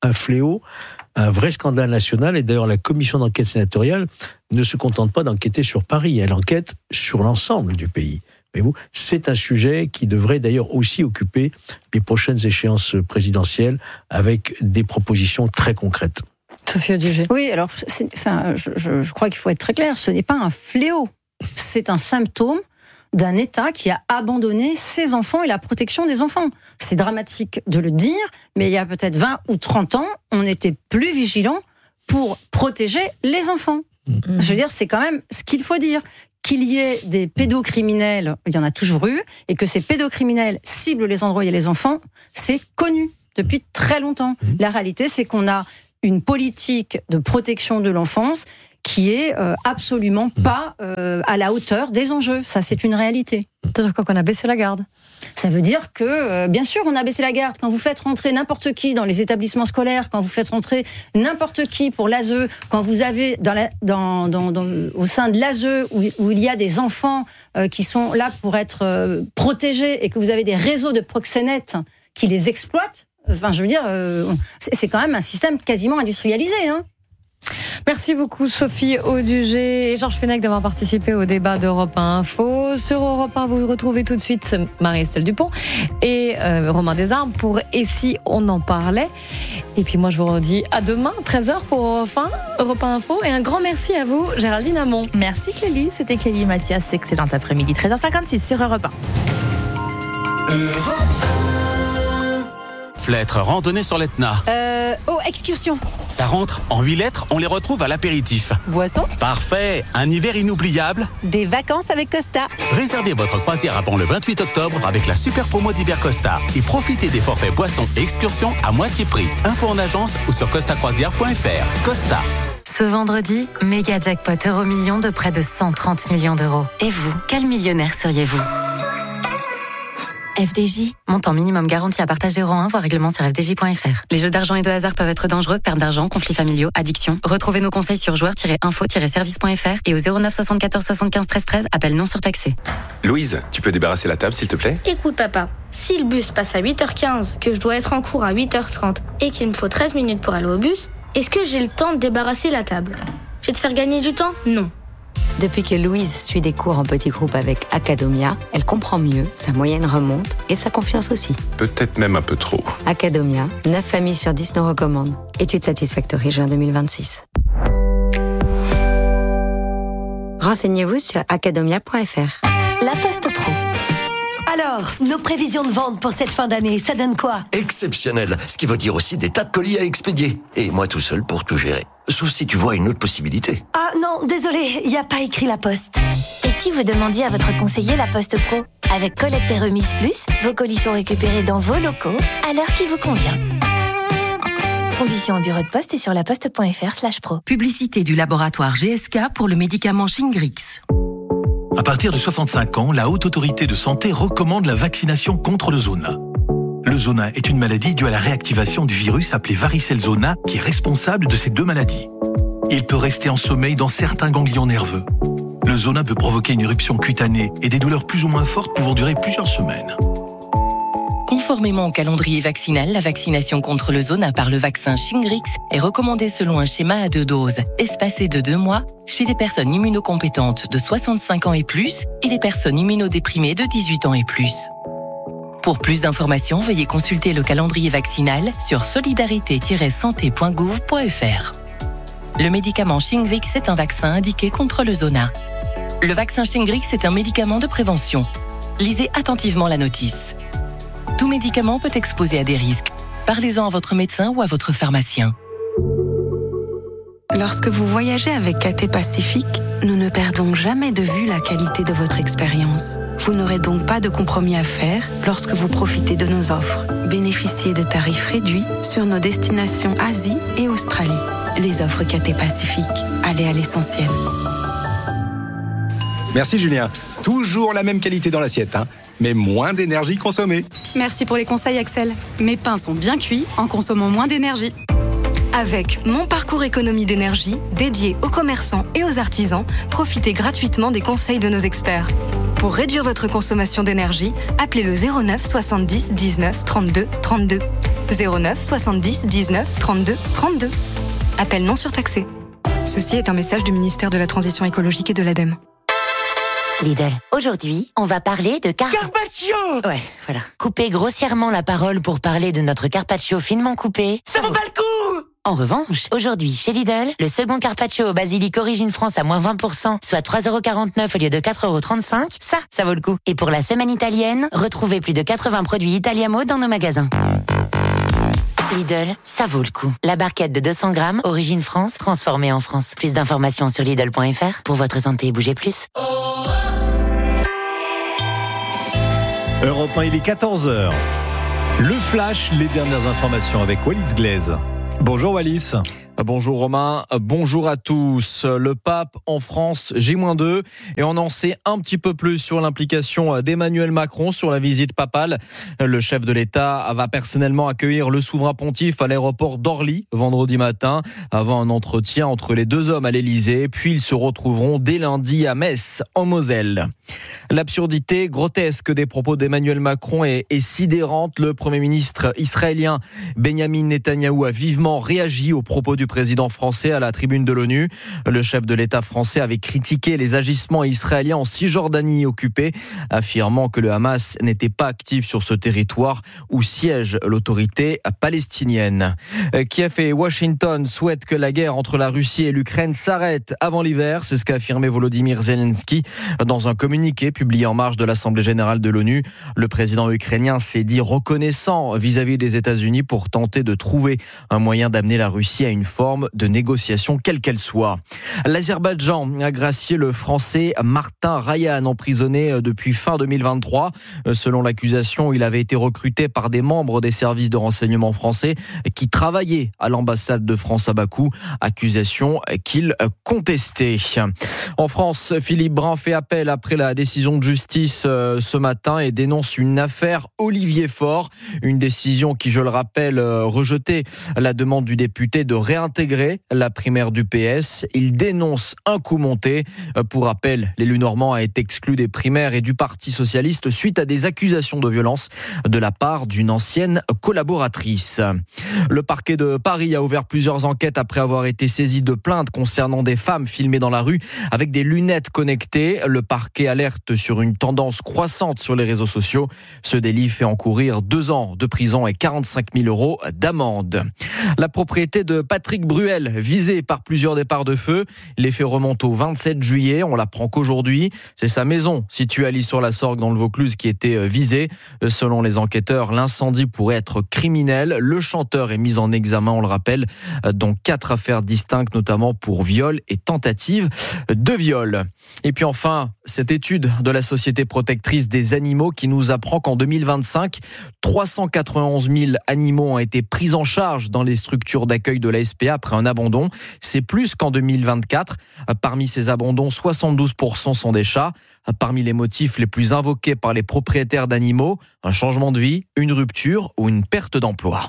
un vrai scandale national. Et d'ailleurs, la commission d'enquête sénatoriale ne se contente pas d'enquêter sur Paris, elle enquête sur l'ensemble du pays. C'est un sujet qui devrait d'ailleurs aussi occuper les prochaines échéances présidentielles avec des propositions très concrètes. Sophie Audugé. Oui, alors, je crois qu'il faut être très clair, ce n'est pas un fléau. C'est un symptôme d'un État qui a abandonné ses enfants et la protection des enfants. C'est dramatique de le dire, mais il y a peut-être 20 ou 30 ans, on était plus vigilants pour protéger les enfants. Je veux dire, c'est quand même ce qu'il faut dire. Qu'il y ait des pédocriminels, il y en a toujours eu, et que ces pédocriminels ciblent les endroits où il y a les enfants, c'est connu depuis très longtemps. La réalité, c'est qu'on a une politique de protection de l'enfance qui est absolument pas à la hauteur des enjeux. Ça, c'est une réalité. C'est-à-dire qu'on a baissé la garde. Ça veut dire que, bien sûr, on a baissé la garde. Quand vous faites rentrer n'importe qui dans les établissements scolaires, quand vous faites rentrer n'importe qui pour l'ASE, quand vous avez au sein de l'ASE où il y a des enfants qui sont là pour être protégés et que vous avez des réseaux de proxénètes qui les exploitent, enfin, je veux dire, c'est quand même un système quasiment industrialisé, hein. Merci beaucoup Sophie Audugé et Georges Fenech d'avoir participé au débat d'Europe 1 Info. Sur Europe 1, vous retrouvez tout de suite Marie-Estelle Dupont et Romain Desarmes pour « Et si on en parlait ?» Et puis moi je vous redis à demain, 13h pour Europe 1 Info. Et un grand merci à vous, Géraldine Hamon. Merci Clélie, c'était Clélie Mathias. Excellent après-midi, 13h56 sur Europe 1. Lettres, randonnée sur l'Etna. Excursion. Ça rentre, en 8 lettres, on les retrouve à l'apéritif. Boisson. Parfait, un hiver inoubliable. Des vacances avec Costa. Réservez votre croisière avant le 28 octobre avec la super promo d'hiver Costa et profitez des forfaits boissons et excursions à moitié prix. Info en agence ou sur costacroisière.fr. Costa. Ce vendredi, méga jackpot Euromillions de près de 130 millions d'euros. Et vous, quel millionnaire seriez-vous ? FDJ, montant minimum garanti à partager rang 1, voire règlement sur fdj.fr. Les jeux d'argent et de hasard peuvent être dangereux, perte d'argent, conflits familiaux, addiction. Retrouvez nos conseils sur joueurs-info-service.fr et au 09 74 75 13 13, appel non surtaxé. Louise, tu peux débarrasser la table s'il te plaît ? Écoute papa, si le bus passe à 8h15, que je dois être en cours à 8h30 et qu'il me faut 13 minutes pour aller au bus, est-ce que j'ai le temps de débarrasser la table ? Je vais te faire gagner du temps ? Non. Depuis que Louise suit des cours en petits groupes avec Academia, elle comprend mieux, sa moyenne remonte et sa confiance aussi. Peut-être même un peu trop. Academia, 9 familles sur 10 nous recommandent. Étude Satisfactory juin 2026. Renseignez-vous sur academia.fr. La Poste Pro. Alors, nos prévisions de vente pour cette fin d'année, ça donne quoi ? Exceptionnel, ce qui veut dire aussi des tas de colis à expédier. Et moi tout seul pour tout gérer. Sauf si tu vois une autre possibilité. Ah non, désolé, il n'y a pas écrit La Poste. Et si vous demandiez à votre conseiller La Poste Pro ? Avec collecte et remise plus, vos colis sont récupérés dans vos locaux à l'heure qui vous convient. Conditions au bureau de poste et sur laposte.fr/pro. Publicité du laboratoire GSK pour le médicament Shingrix. À partir de 65 ans, la Haute Autorité de Santé recommande la vaccination contre le zona. Le zona est une maladie due à la réactivation du virus appelé varicelle zona qui est responsable de ces deux maladies. Il peut rester en sommeil dans certains ganglions nerveux. Le zona peut provoquer une éruption cutanée et des douleurs plus ou moins fortes pouvant durer plusieurs semaines. Conformément au calendrier vaccinal, la vaccination contre le zona par le vaccin Shingrix est recommandée selon un schéma à 2 doses, espacé de 2 mois, chez des personnes immunocompétentes de 65 ans et plus et des personnes immunodéprimées de 18 ans et plus. Pour plus d'informations, veuillez consulter le calendrier vaccinal sur solidarité-santé.gouv.fr. Le médicament Shingrix est un vaccin indiqué contre le zona. Le vaccin Shingrix est un médicament de prévention. Lisez attentivement la notice. Tout médicament peut exposer à des risques. Parlez-en à votre médecin ou à votre pharmacien. Lorsque vous voyagez avec KT Pacifique, nous ne perdons jamais de vue la qualité de votre expérience. Vous n'aurez donc pas de compromis à faire lorsque vous profitez de nos offres. Bénéficiez de tarifs réduits sur nos destinations Asie et Australie. Les offres KT Pacifique, allez à l'essentiel. Merci Julien. Toujours la même qualité dans l'assiette, mais moins d'énergie consommée. Merci pour les conseils Axel. Mes pains sont bien cuits en consommant moins d'énergie. Avec Mon Parcours Économie d'énergie, dédié aux commerçants et aux artisans, profitez gratuitement des conseils de nos experts. Pour réduire votre consommation d'énergie, appelez le 09 70 19 32 32. 09 70 19 32 32. Appel non surtaxé. Ceci est un message du ministère de la Transition écologique et de l'ADEME. Lidl, aujourd'hui, on va parler de Carpaccio. Ouais, voilà. Couper grossièrement la parole pour parler de notre carpaccio finement coupé. Ça vaut pas le coup. En revanche, aujourd'hui, chez Lidl, le second carpaccio au basilic Origine France à moins 20%, soit 3,49€ au lieu de 4,35€, ça vaut le coup. Et pour la semaine italienne, retrouvez plus de 80 produits Italiamo dans nos magasins. Lidl, ça vaut le coup. La barquette de 200 grammes, Origine France, transformée en France. Plus d'informations sur Lidl.fr. Pour votre santé, bougez plus. Europe 1, il est 14h. Le Flash, les dernières informations avec Wallis Glaise. Bonjour Wallis. Bonjour Romain, bonjour à tous. Le pape en France, J-2, et on en sait un petit peu plus sur l'implication d'Emmanuel Macron sur la visite papale. Le chef de l'État va personnellement accueillir le souverain pontife à l'aéroport d'Orly vendredi matin, avant un entretien entre les deux hommes à l'Élysée, puis ils se retrouveront dès lundi à Metz, en Moselle. L'absurdité grotesque des propos d'Emmanuel Macron est sidérante. Le Premier ministre israélien Benjamin Netanyahou a vivement réagi aux propos du président français à la tribune de l'ONU. Le chef de l'État français avait critiqué les agissements israéliens en Cisjordanie occupée, affirmant que le Hamas n'était pas actif sur ce territoire où siège l'autorité palestinienne. Kiev et Washington souhaitent que la guerre entre la Russie et l'Ukraine s'arrête avant l'hiver. C'est ce qu'a affirmé Volodymyr Zelensky dans un communiqué publié en marge de l'Assemblée générale de l'ONU. Le président ukrainien s'est dit reconnaissant vis-à-vis des États-Unis pour tenter de trouver un moyen d'amener la Russie à une forme de négociation, quelle qu'elle soit. L'Azerbaïdjan a gracié le Français Martin Rayan, emprisonné depuis fin 2023. Selon l'accusation, il avait été recruté par des membres des services de renseignement français qui travaillaient à l'ambassade de France à Bakou. Accusation qu'il contestait. En France, Philippe Brun fait appel après la décision de justice ce matin et dénonce une affaire Olivier Faure. Une décision qui, je le rappelle, rejetait la demande du député de réintégrer la primaire du PS. Il dénonce un coup monté. Pour rappel, l'élu normand a été exclu des primaires et du Parti socialiste suite à des accusations de violence de la part d'une ancienne collaboratrice. Le parquet de Paris a ouvert plusieurs enquêtes après avoir été saisi de plaintes concernant des femmes filmées dans la rue avec des lunettes connectées. Le parquet alerte sur une tendance croissante sur les réseaux sociaux. Ce délit fait encourir 2 ans de prison et 45 000 € d'amende. La propriété de Patrick Bruel, visée par plusieurs départs de feu. Les faits remontent au 27 juillet. On l'apprend qu'aujourd'hui, c'est sa maison située à Lis-sur-la-Sorgue dans le Vaucluse qui était visée. Selon les enquêteurs, l'incendie pourrait être criminel. Le chanteur est mis en examen, on le rappelle, dans 4 affaires distinctes, notamment pour viol et tentative de viol. Et puis enfin, cette étude de la Société protectrice des animaux qui nous apprend qu'en 2025, 391 000 animaux ont été pris en charge dans les structures d'accueil de la SPA après un abandon. C'est plus qu'en 2024. Parmi ces abandons, 72% sont des chats. Parmi les motifs les plus invoqués par les propriétaires d'animaux, un changement de vie, une rupture ou une perte d'emploi.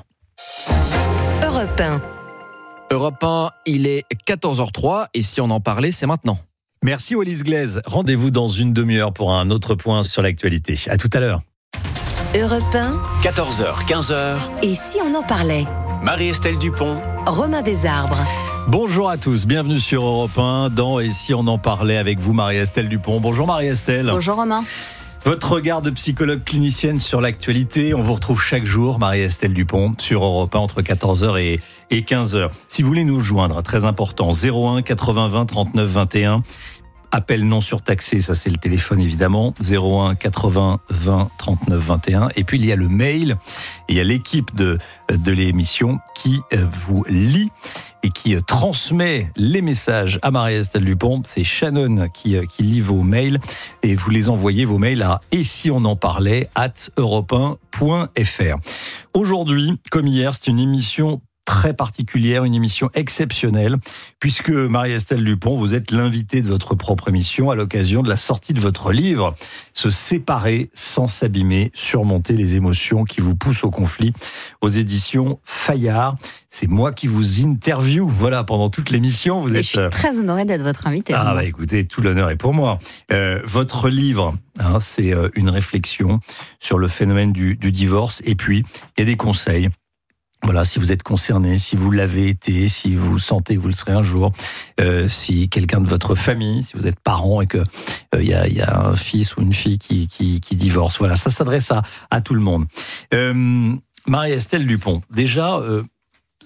Europe 1. Europe 1, il est 14h03 et si on en parlait, c'est maintenant. Merci Wallis Glaise. Rendez-vous dans une demi-heure pour un autre point sur l'actualité. À tout à l'heure. Europe 1. 14h, 15h. Et si on en parlait ? Marie-Estelle Dupont. Romain Desarbres. Bonjour à tous, bienvenue sur Europe 1 dans Et si on en parlait avec vous Marie-Estelle Dupont. Bonjour Marie-Estelle. Bonjour Romain. Votre regard de psychologue clinicienne sur l'actualité, on vous retrouve chaque jour, Marie-Estelle Dupont, sur Europe 1 entre 14h et 15h. Si vous voulez nous joindre, très important, 01 80 20 39 21. Appel non surtaxé, ça c'est le téléphone évidemment, 01 80 20 39 21. Et puis il y a le mail, et il y a l'équipe de l'émission qui vous lit et qui transmet les messages à Marie-Estelle Dupont. C'est Shannon qui lit vos mails et vous les envoyez vos mails à et si on en parlait @europe1.fr. Aujourd'hui, comme hier, c'est une émission très particulière, une émission exceptionnelle, puisque Marie-Estelle Dupont, vous êtes l'invitée de votre propre émission à l'occasion de la sortie de votre livre « Se séparer sans s'abîmer, surmonter les émotions qui vous poussent au conflit » aux éditions Fayard. C'est moi qui vous interview, voilà, pendant toute l'émission. Je suis très honorée d'être votre invitée. Ah bah écoutez, tout l'honneur est pour moi. Votre livre, c'est une réflexion sur le phénomène du divorce, et puis il y a des conseils. Voilà, si vous êtes concerné, si vous l'avez été, si vous sentez que vous le serez un jour, si quelqu'un de votre famille, si vous êtes parent et que y a un fils ou une fille qui divorce, voilà, ça s'adresse à tout le monde. Marie-Estelle Dupont, déjà,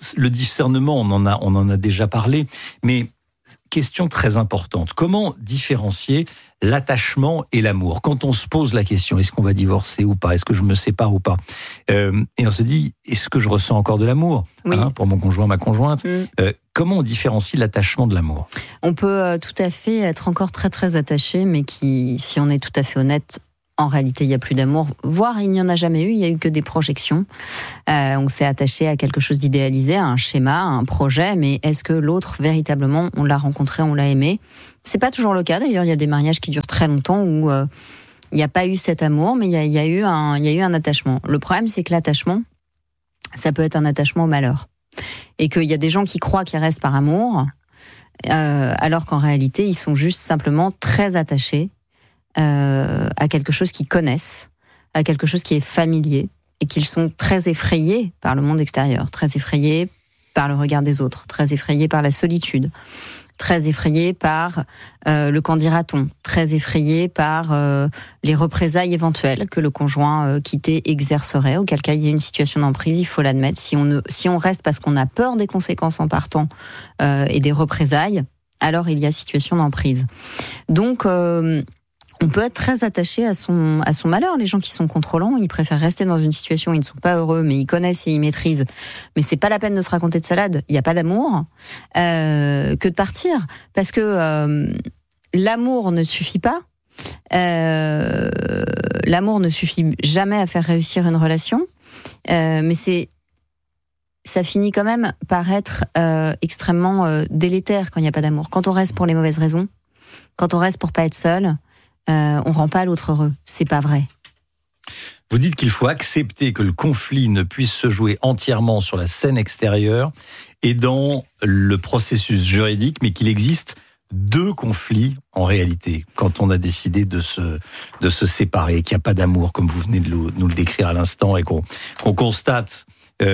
le discernement, on en a déjà parlé, mais question très importante. Comment différencier l'attachement et l'amour? Quand on se pose la question, est-ce qu'on va divorcer ou pas? Est-ce que je me sépare ou pas? Et on se dit, est-ce que je ressens encore de l'amour pour mon conjoint, ma conjointe? Comment on différencie l'attachement de l'amour? On peut tout à fait être encore très très attaché, mais si on est tout à fait honnête, en réalité, il n'y a plus d'amour, voire il n'y en a jamais eu, il n'y a eu que des projections. On s'est attaché à quelque chose d'idéalisé, à un schéma, à un projet, mais est-ce que l'autre, véritablement, on l'a rencontré, on l'a aimé? C'est pas toujours le cas, d'ailleurs, il y a des mariages qui durent très longtemps où il n'y a pas eu cet amour, mais il y a eu un attachement. Le problème, c'est que l'attachement, ça peut être un attachement au malheur. Et qu'il y a des gens qui croient qu'ils restent par amour, alors qu'en réalité, ils sont juste simplement très attachés à quelque chose qu'ils connaissent, à quelque chose qui est familier, et qu'ils sont très effrayés par le monde extérieur, très effrayés par le regard des autres, très effrayés par la solitude, très effrayés par le qu'en dira-t-on, très effrayés par les représailles éventuelles que le conjoint quitté exercerait, auquel cas il y a une situation d'emprise, il faut l'admettre. Si on reste parce qu'on a peur des conséquences en partant et des représailles, alors il y a situation d'emprise. Donc on peut être très attaché à son malheur. Les gens qui sont contrôlants, ils préfèrent rester dans une situation où ils ne sont pas heureux, mais ils connaissent et ils maîtrisent. Mais c'est pas la peine de se raconter de salade. Il n'y a pas d'amour que de partir, parce que l'amour ne suffit pas. L'amour ne suffit jamais à faire réussir une relation, mais ça finit quand même par être extrêmement délétère quand il n'y a pas d'amour. Quand on reste pour les mauvaises raisons, quand on reste pour pas être seul, on rend pas l'autre heureux. C'est pas vrai. Vous dites qu'il faut accepter que le conflit ne puisse se jouer entièrement sur la scène extérieure et dans le processus juridique, mais qu'il existe 2 conflits en réalité, quand on a décidé de se séparer, qu'il n'y a pas d'amour, comme vous venez de nous le décrire à l'instant, et qu'on constate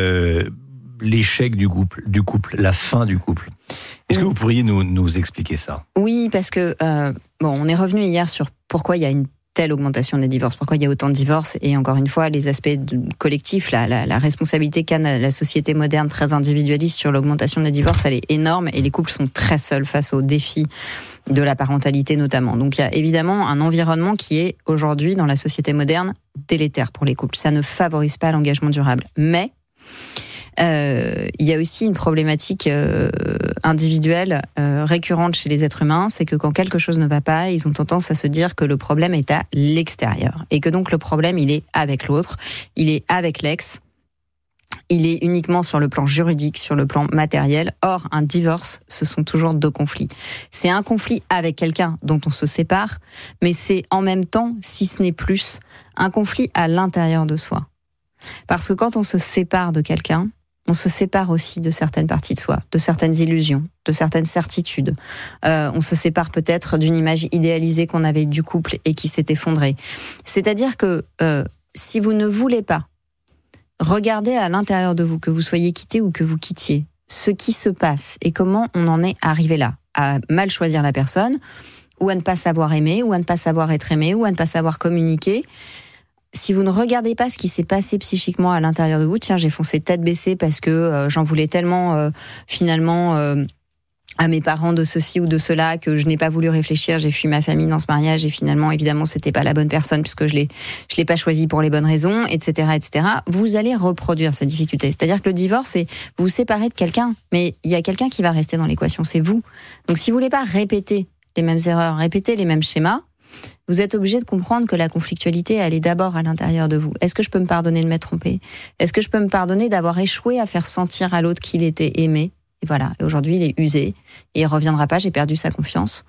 l'échec du couple, la fin du couple. Est-ce que vous pourriez nous expliquer ça? Oui, parce que on est revenu hier sur pourquoi il y a une telle augmentation des divorces, pourquoi il y a autant de divorces, et encore une fois, les aspects collectifs, la responsabilité qu'a la société moderne très individualiste sur l'augmentation des divorces, elle est énorme, et les couples sont très seuls face aux défis de la parentalité notamment. Donc il y a évidemment un environnement qui est aujourd'hui dans la société moderne délétère pour les couples. Ça ne favorise pas l'engagement durable. Mais il y a aussi une problématique individuelle récurrente chez les êtres humains, c'est que quand quelque chose ne va pas, ils ont tendance à se dire que le problème est à l'extérieur, et que donc le problème, il est avec l'autre, il est avec l'ex, il est uniquement sur le plan juridique, sur le plan matériel. Or, un divorce, ce sont toujours 2 conflits. C'est un conflit avec quelqu'un dont on se sépare, mais c'est en même temps, si ce n'est plus, un conflit à l'intérieur de soi. Parce que quand on se sépare de quelqu'un, on se sépare aussi de certaines parties de soi, de certaines illusions, de certaines certitudes. On se sépare peut-être d'une image idéalisée qu'on avait du couple et qui s'est effondrée. C'est-à-dire que si vous ne voulez pas regarder à l'intérieur de vous, que vous soyez quitté ou que vous quittiez, ce qui se passe et comment on en est arrivé là, à mal choisir la personne, ou à ne pas savoir aimer, ou à ne pas savoir être aimé, ou à ne pas savoir communiquer. Si vous ne regardez pas ce qui s'est passé psychiquement à l'intérieur de vous, tiens, j'ai foncé tête baissée parce que j'en voulais tellement finalement à mes parents de ceci ou de cela que je n'ai pas voulu réfléchir, j'ai fui ma famille dans ce mariage et finalement évidemment c'était pas la bonne personne puisque je l'ai pas choisi pour les bonnes raisons, etc., etc. Vous allez reproduire ces difficultés. C'est-à-dire que le divorce, c'est vous vous séparez de quelqu'un, mais il y a quelqu'un qui va rester dans l'équation, c'est vous. Donc si vous voulez pas répéter les mêmes erreurs, répéter les mêmes schémas, vous êtes obligé de comprendre que la conflictualité, elle est d'abord à l'intérieur de vous. Est-ce que je peux me pardonner de m'être trompée? Est-ce que je peux me pardonner d'avoir échoué à faire sentir à l'autre qu'il était aimé? Et voilà. Et aujourd'hui, il est usé et il reviendra pas. J'ai perdu sa confiance.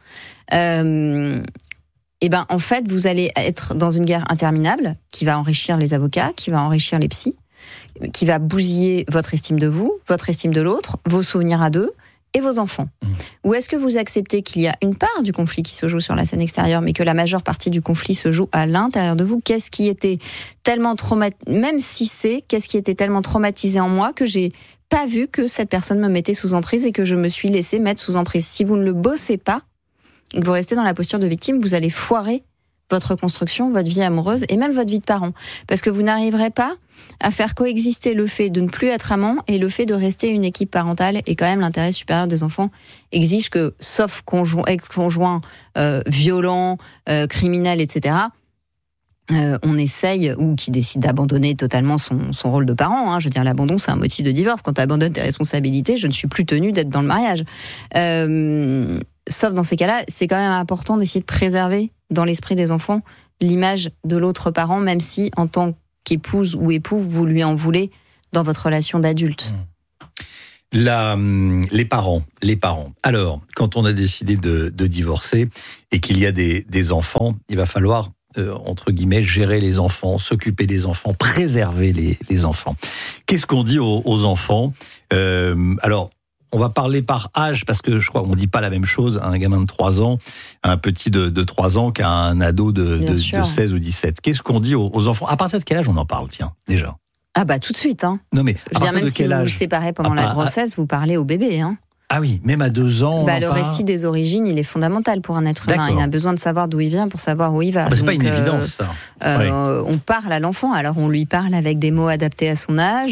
En fait, vous allez être dans une guerre interminable qui va enrichir les avocats, qui va enrichir les psys, qui va bousiller votre estime de vous, votre estime de l'autre, vos souvenirs à deux et vos enfants. Ou est-ce que vous acceptez qu'il y a une part du conflit qui se joue sur la scène extérieure, mais que la majeure partie du conflit se joue à l'intérieur de vous? Qu'est-ce qui était tellement qu'est-ce qui était tellement traumatisé en moi que j'ai pas vu que cette personne me mettait sous emprise et que je me suis laissé mettre sous emprise? Si vous ne le bossez pas et que vous restez dans la posture de victime, vous allez foirer votre construction, votre vie amoureuse et même votre vie de parent. Parce que vous n'arriverez pas à faire coexister le fait de ne plus être amant et le fait de rester une équipe parentale. Et quand même, l'intérêt supérieur des enfants exige que, sauf ex-conjoint violent, criminel, etc., on essaye, ou qui décide d'abandonner totalement son rôle de parent. Je veux dire, l'abandon, c'est un motif de divorce. Quand tu abandonnes tes responsabilités, je ne suis plus tenue d'être dans le mariage. Sauf dans ces cas-là, c'est quand même important d'essayer de préserver dans l'esprit des enfants l'image de l'autre parent, même si, en tant qu'épouse ou époux, vous lui en voulez dans votre relation d'adulte. Les parents. Alors, quand on a décidé de divorcer et qu'il y a des enfants, il va falloir entre guillemets, gérer les enfants, s'occuper des enfants, préserver les enfants. Qu'est-ce qu'on dit aux enfants ? Alors, on va parler par âge, parce que je crois qu'on ne dit pas la même chose à un gamin de 3 ans, à un petit de 3 ans qu'à un ado de 16 ou 17. Qu'est-ce qu'on dit aux enfants ? À partir de quel âge on en parle, tiens, déjà ? Ah bah tout de suite. Non mais, je veux dire, même si vous vous séparez pendant la grossesse, vous parlez au bébé. Ah oui, même à 2 ans. Le récit des origines, il est fondamental pour un être humain. Il a besoin de savoir d'où il vient pour savoir où il va. C'est pas une évidence, ça. On parle à l'enfant, alors on lui parle avec des mots adaptés à son âge,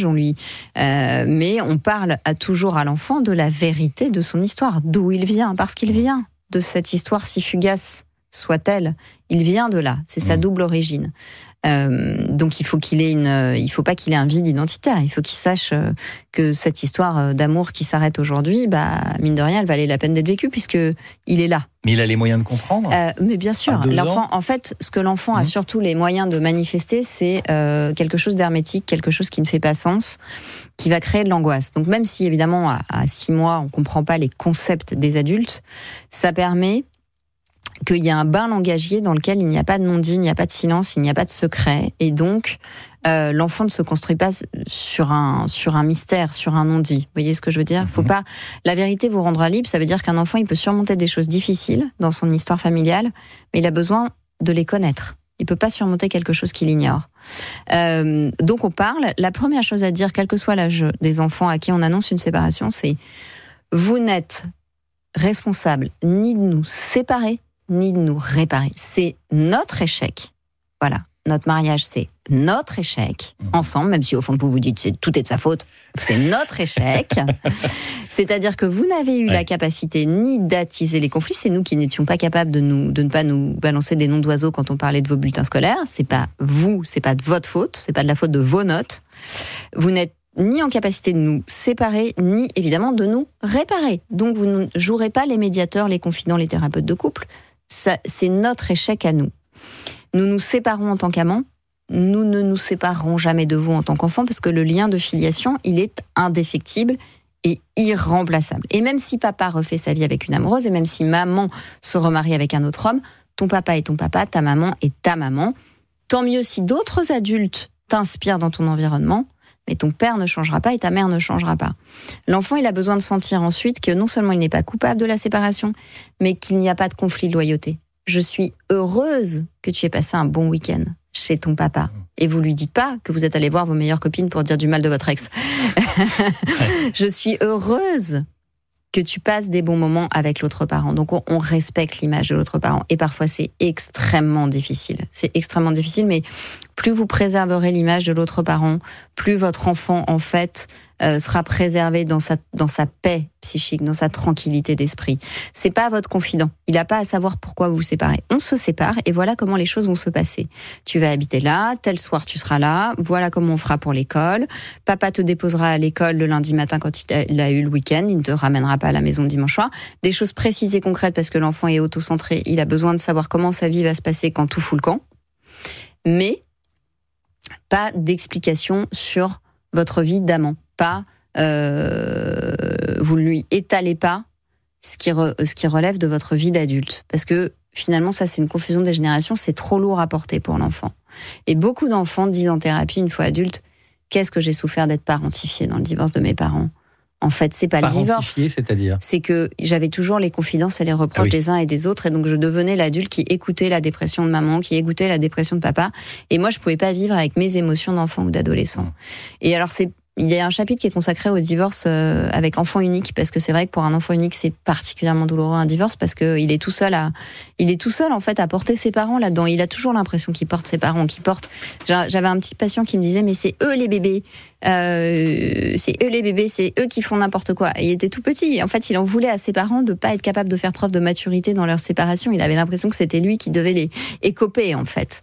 mais on parle toujours à l'enfant de la vérité de son histoire, d'où il vient, parce qu'il vient de cette histoire si fugace soit-elle. Il vient de là, c'est sa double origine. Donc il faut pas qu'il ait un vide identitaire. Il faut qu'il sache que cette histoire d'amour qui s'arrête aujourd'hui, mine de rien, elle valait la peine d'être vécue puisque il est là. Mais il a les moyens de comprendre. Mais bien sûr, l'enfant. En fait, ce que l'enfant a surtout les moyens de manifester, c'est quelque chose d'hermétique, quelque chose qui ne fait pas sens, qui va créer de l'angoisse. Donc même si évidemment à 6 mois on comprend pas les concepts des adultes, ça permet qu'il y a un bain langagier dans lequel il n'y a pas de non-dit, il n'y a pas de silence, il n'y a pas de secret. Et donc, l'enfant ne se construit pas sur un mystère, sur un non-dit. Vous voyez ce que je veux dire ? Faut pas. La vérité vous rendra libre, ça veut dire qu'un enfant, il peut surmonter des choses difficiles dans son histoire familiale, mais il a besoin de les connaître. Il peut pas surmonter quelque chose qu'il ignore. Donc on parle. La première chose à dire, quel que soit l'âge des enfants à qui on annonce une séparation, c'est « Vous n'êtes responsable ni de nous séparer, ni de nous réparer. C'est notre échec. Voilà. Notre mariage, c'est notre échec. Ensemble, même si au fond de vous dites tout est de sa faute, c'est notre échec. C'est-à-dire que vous n'avez eu la capacité ni d'attiser les conflits. C'est nous qui n'étions pas capables de ne pas nous balancer des noms d'oiseaux quand on parlait de vos bulletins scolaires. C'est pas vous, c'est pas de votre faute, c'est pas de la faute de vos notes. Vous n'êtes ni en capacité de nous séparer, ni évidemment de nous réparer. Donc vous ne jouerez pas les médiateurs, les confidents, les thérapeutes de couple. Ça, c'est notre échec à nous. Nous nous séparons en tant qu'amants, nous ne nous séparerons jamais de vous en tant qu'enfants, parce que le lien de filiation, il est indéfectible et irremplaçable. Et même si papa refait sa vie avec une amoureuse, et même si maman se remarie avec un autre homme, ton papa est ton papa, ta maman est ta maman. Tant mieux si d'autres adultes t'inspirent dans ton environnement, mais ton père ne changera pas et ta mère ne changera pas. L'enfant, il a besoin de sentir ensuite que non seulement il n'est pas coupable de la séparation, mais qu'il n'y a pas de conflit de loyauté. Je suis heureuse que tu aies passé un bon week-end chez ton papa. Et vous lui dites pas que vous êtes allé voir vos meilleures copines pour dire du mal de votre ex. Je suis heureuse que tu passes des bons moments avec l'autre parent. Donc on respecte l'image de l'autre parent. Et parfois c'est extrêmement difficile. C'est extrêmement difficile, mais plus vous préserverez l'image de l'autre parent, plus votre enfant en fait sera préservé dans sa paix psychique, dans sa tranquillité d'esprit. C'est pas votre confident. Il n'a pas à savoir pourquoi vous vous séparez. On se sépare et voilà comment les choses vont se passer. Tu vas habiter là, tel soir tu seras là, voilà comment on fera pour l'école. Papa te déposera à l'école le lundi matin quand il a eu le week-end, il ne te ramènera pas à la maison le dimanche soir. Des choses précises et concrètes parce que l'enfant est autocentré, il a besoin de savoir comment sa vie va se passer quand tout fout le camp. Mais pas d'explication sur votre vie d'amant. Pas, vous ne lui étalez pas ce qui relève de votre vie d'adulte. Parce que finalement, ça c'est une confusion des générations, c'est trop lourd à porter pour l'enfant. Et beaucoup d'enfants disent en thérapie, une fois adultes, qu'est-ce que j'ai souffert d'être parentifié dans le divorce de mes parents. En fait, c'est pas le divorce. C'est-à-dire ? C'est que j'avais toujours les confidences et les reproches des uns et des autres, et donc je devenais l'adulte qui écoutait la dépression de maman, qui écoutait la dépression de papa, et moi je pouvais pas vivre avec mes émotions d'enfant ou d'adolescent. Et alors Il y a un chapitre qui est consacré au divorce avec enfant unique, parce que c'est vrai que pour un enfant unique, c'est particulièrement douloureux un divorce, parce que il est tout seul en fait à porter ses parents là-dedans. Il a toujours l'impression qu'il porte ses parents, J'avais un petit patient qui me disait mais c'est eux les bébés, c'est eux qui font n'importe quoi. Et il était tout petit. Et en fait, il en voulait à ses parents de pas être capable de faire preuve de maturité dans leur séparation. Il avait l'impression que c'était lui qui devait les écoper en fait.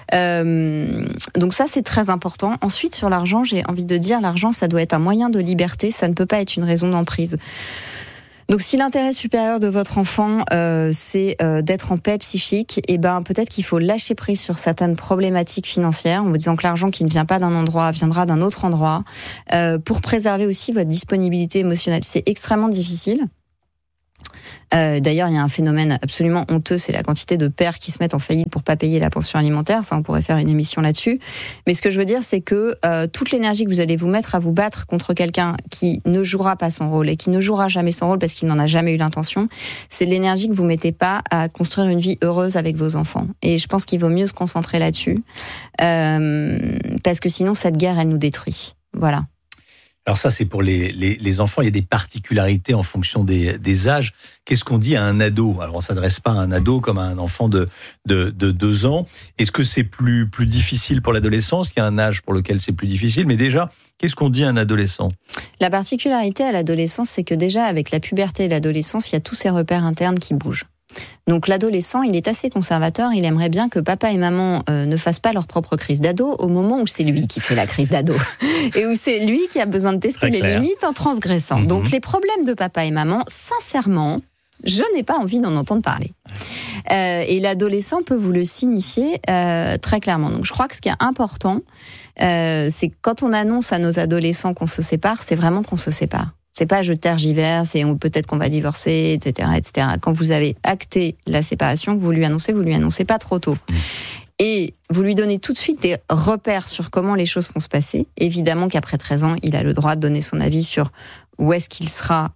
Donc ça, c'est très important. Ensuite, sur l'argent, j'ai envie de dire, l'argent, ça doit être un moyen de liberté, ça ne peut pas être une raison d'emprise. Donc si l'intérêt supérieur de votre enfant c'est d'être en paix psychique, et ben peut-être qu'il faut lâcher prise sur certaines problématiques financières en vous disant que l'argent qui ne vient pas d'un endroit viendra d'un autre endroit, pour préserver aussi votre disponibilité émotionnelle. C'est extrêmement difficile. D'ailleurs, il y a un phénomène absolument honteux, c'est la quantité de pères qui se mettent en faillite pour pas payer la pension alimentaire. Ça, on pourrait faire une émission là-dessus. Mais ce que je veux dire, c'est que toute l'énergie que vous allez vous mettre à vous battre contre quelqu'un qui ne jouera pas son rôle et qui ne jouera jamais son rôle parce qu'il n'en a jamais eu l'intention, c'est de l'énergie que vous mettez pas à construire une vie heureuse avec vos enfants. Et je pense qu'il vaut mieux se concentrer là-dessus, parce que sinon, cette guerre, elle nous détruit. Voilà. Alors ça, c'est pour les enfants. Il y a des particularités en fonction des âges. Qu'est-ce qu'on dit à un ado ? Alors, on ne s'adresse pas à un ado comme à un enfant de 2 ans. Est-ce que c'est plus difficile pour l'adolescence ? Il y a un âge pour lequel c'est plus difficile. Mais déjà, qu'est-ce qu'on dit à un adolescent ? La particularité à l'adolescence, c'est que déjà, avec la puberté et l'adolescence, il y a tous ces repères internes qui bougent. Donc l'adolescent, il est assez conservateur, il aimerait bien que papa et maman ne fassent pas leur propre crise d'ado au moment où c'est lui qui fait la crise d'ado et où c'est lui qui a besoin de tester les limites en transgressant. Donc les problèmes de papa et maman, sincèrement, je n'ai pas envie d'en entendre parler. Et l'adolescent peut vous le signifier très clairement. Donc je crois que ce qui est important, c'est que quand on annonce à nos adolescents qu'on se sépare, c'est vraiment qu'on se sépare. C'est pas je tergiverse et peut-être qu'on va divorcer, etc., etc. Quand vous avez acté la séparation, vous lui annoncez pas trop tôt. Et vous lui donnez tout de suite des repères sur comment les choses vont se passer. Évidemment qu'après 13 ans, il a le droit de donner son avis sur où est-ce qu'il sera,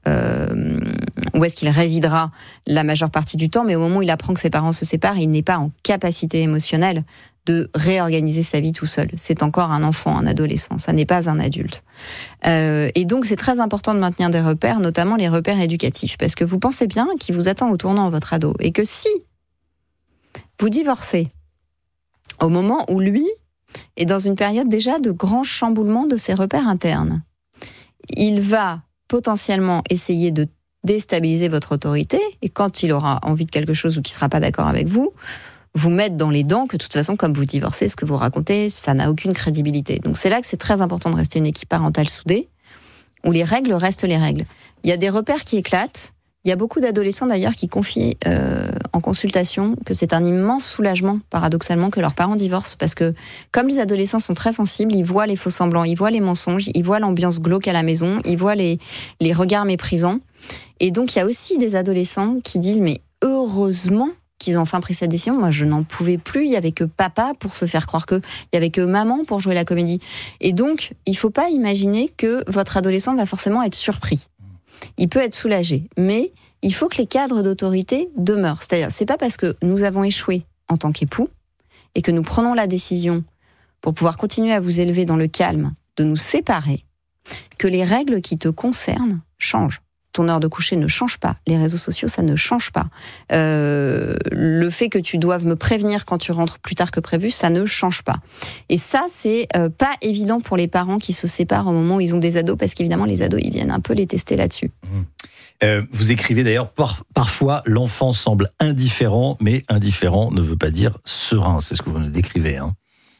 où est-ce qu'il résidera la majeure partie du temps. Mais au moment où il apprend que ses parents se séparent, il n'est pas en capacité émotionnelle de réorganiser sa vie tout seul. C'est encore un enfant, un adolescent, ça n'est pas un adulte. Et donc c'est très important de maintenir des repères, notamment les repères éducatifs, parce que vous pensez bien qu'il vous attend au tournant votre ado, et que si vous divorcez au moment où lui est dans une période déjà de grand chamboulement de ses repères internes, il va potentiellement essayer de déstabiliser votre autorité, et quand il aura envie de quelque chose ou qu'il ne sera pas d'accord avec vous mettre dans les dents que de toute façon, comme vous divorcez, ce que vous racontez, ça n'a aucune crédibilité. Donc c'est là que c'est très important de rester une équipe parentale soudée, où les règles restent les règles. Il y a des repères qui éclatent. Il y a beaucoup d'adolescents d'ailleurs qui confient en consultation que c'est un immense soulagement, paradoxalement, que leurs parents divorcent, parce que comme les adolescents sont très sensibles, ils voient les faux-semblants, ils voient les mensonges, ils voient l'ambiance glauque à la maison, ils voient les regards méprisants. Et donc il y a aussi des adolescents qui disent mais heureusement qu'ils ont enfin pris cette décision. Moi, je n'en pouvais plus. Il y avait que papa pour se faire croire que. Il y avait que maman pour jouer la comédie. Et donc, il ne faut pas imaginer que votre adolescent va forcément être surpris. Il peut être soulagé. Mais il faut que les cadres d'autorité demeurent. C'est-à-dire, c'est pas parce que nous avons échoué en tant qu'époux et que nous prenons la décision pour pouvoir continuer à vous élever dans le calme, de nous séparer, que les règles qui te concernent changent. Ton heure de coucher ne change pas. Les réseaux sociaux, ça ne change pas. Le fait que tu doives me prévenir quand tu rentres plus tard que prévu, ça ne change pas. Et ça, c'est pas évident pour les parents qui se séparent au moment où ils ont des ados, parce qu'évidemment, les ados, ils viennent un peu les tester là-dessus. Vous écrivez d'ailleurs, parfois, l'enfant semble indifférent, mais indifférent ne veut pas dire serein. C'est ce que vous nous décrivez, hein.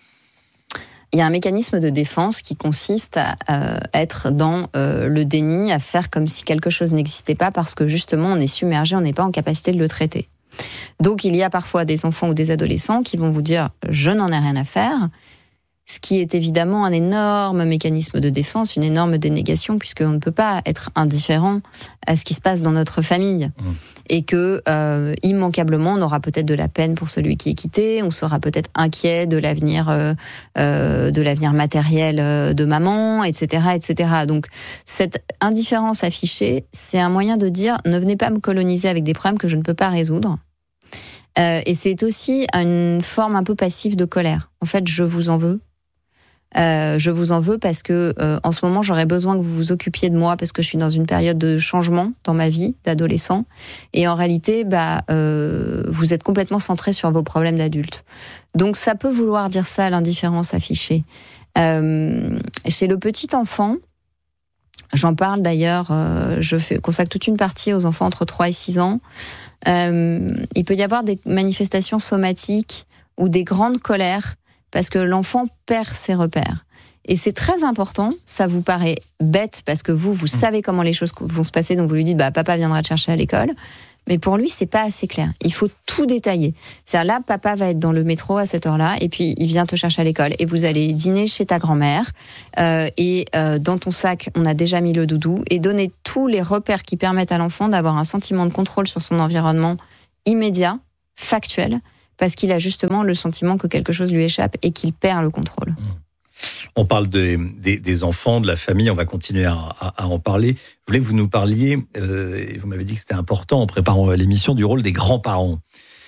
Il y a un mécanisme de défense qui consiste à être dans le déni, à faire comme si quelque chose n'existait pas parce que justement on est submergé, on n'est pas en capacité de le traiter. Donc il y a parfois des enfants ou des adolescents qui vont vous dire « je n'en ai rien à faire », ce qui est évidemment un énorme mécanisme de défense, une énorme dénégation, puisqu'on ne peut pas être indifférent à ce qui se passe dans notre famille. Et que, immanquablement, on aura peut-être de la peine pour celui qui est quitté, on sera peut-être inquiet de l'avenir matériel de maman, etc., etc. Donc, cette indifférence affichée, c'est un moyen de dire « ne venez pas me coloniser avec des problèmes que je ne peux pas résoudre ». Et c'est aussi une forme un peu passive de colère. En fait, je vous en veux. Je vous en veux parce que en ce moment j'aurais besoin que vous vous occupiez de moi parce que je suis dans une période de changement dans ma vie d'adolescent et en réalité vous êtes complètement centré sur vos problèmes d'adulte. Donc ça peut vouloir dire ça, l'indifférence affichée. Chez le petit enfant, j'en parle d'ailleurs, consacre toute une partie aux enfants entre 3 et 6 ans. Il peut y avoir des manifestations somatiques ou des grandes colères parce que l'enfant perd ses repères. Et c'est très important, ça vous paraît bête parce que vous savez comment les choses vont se passer, donc vous lui dites papa viendra te chercher à l'école. Mais pour lui, c'est pas assez clair. Il faut tout détailler. C'est-à-dire là, papa va être dans le métro à cette heure-là, et puis il vient te chercher à l'école, et vous allez dîner chez ta grand-mère, et dans ton sac, on a déjà mis le doudou, et donner tous les repères qui permettent à l'enfant d'avoir un sentiment de contrôle sur son environnement immédiat, factuel, parce qu'il a justement le sentiment que quelque chose lui échappe et qu'il perd le contrôle. On parle des enfants, de la famille, on va continuer à en parler. Je voulais que vous nous parliez, vous m'avez dit que c'était important en préparant l'émission, du rôle des grands-parents.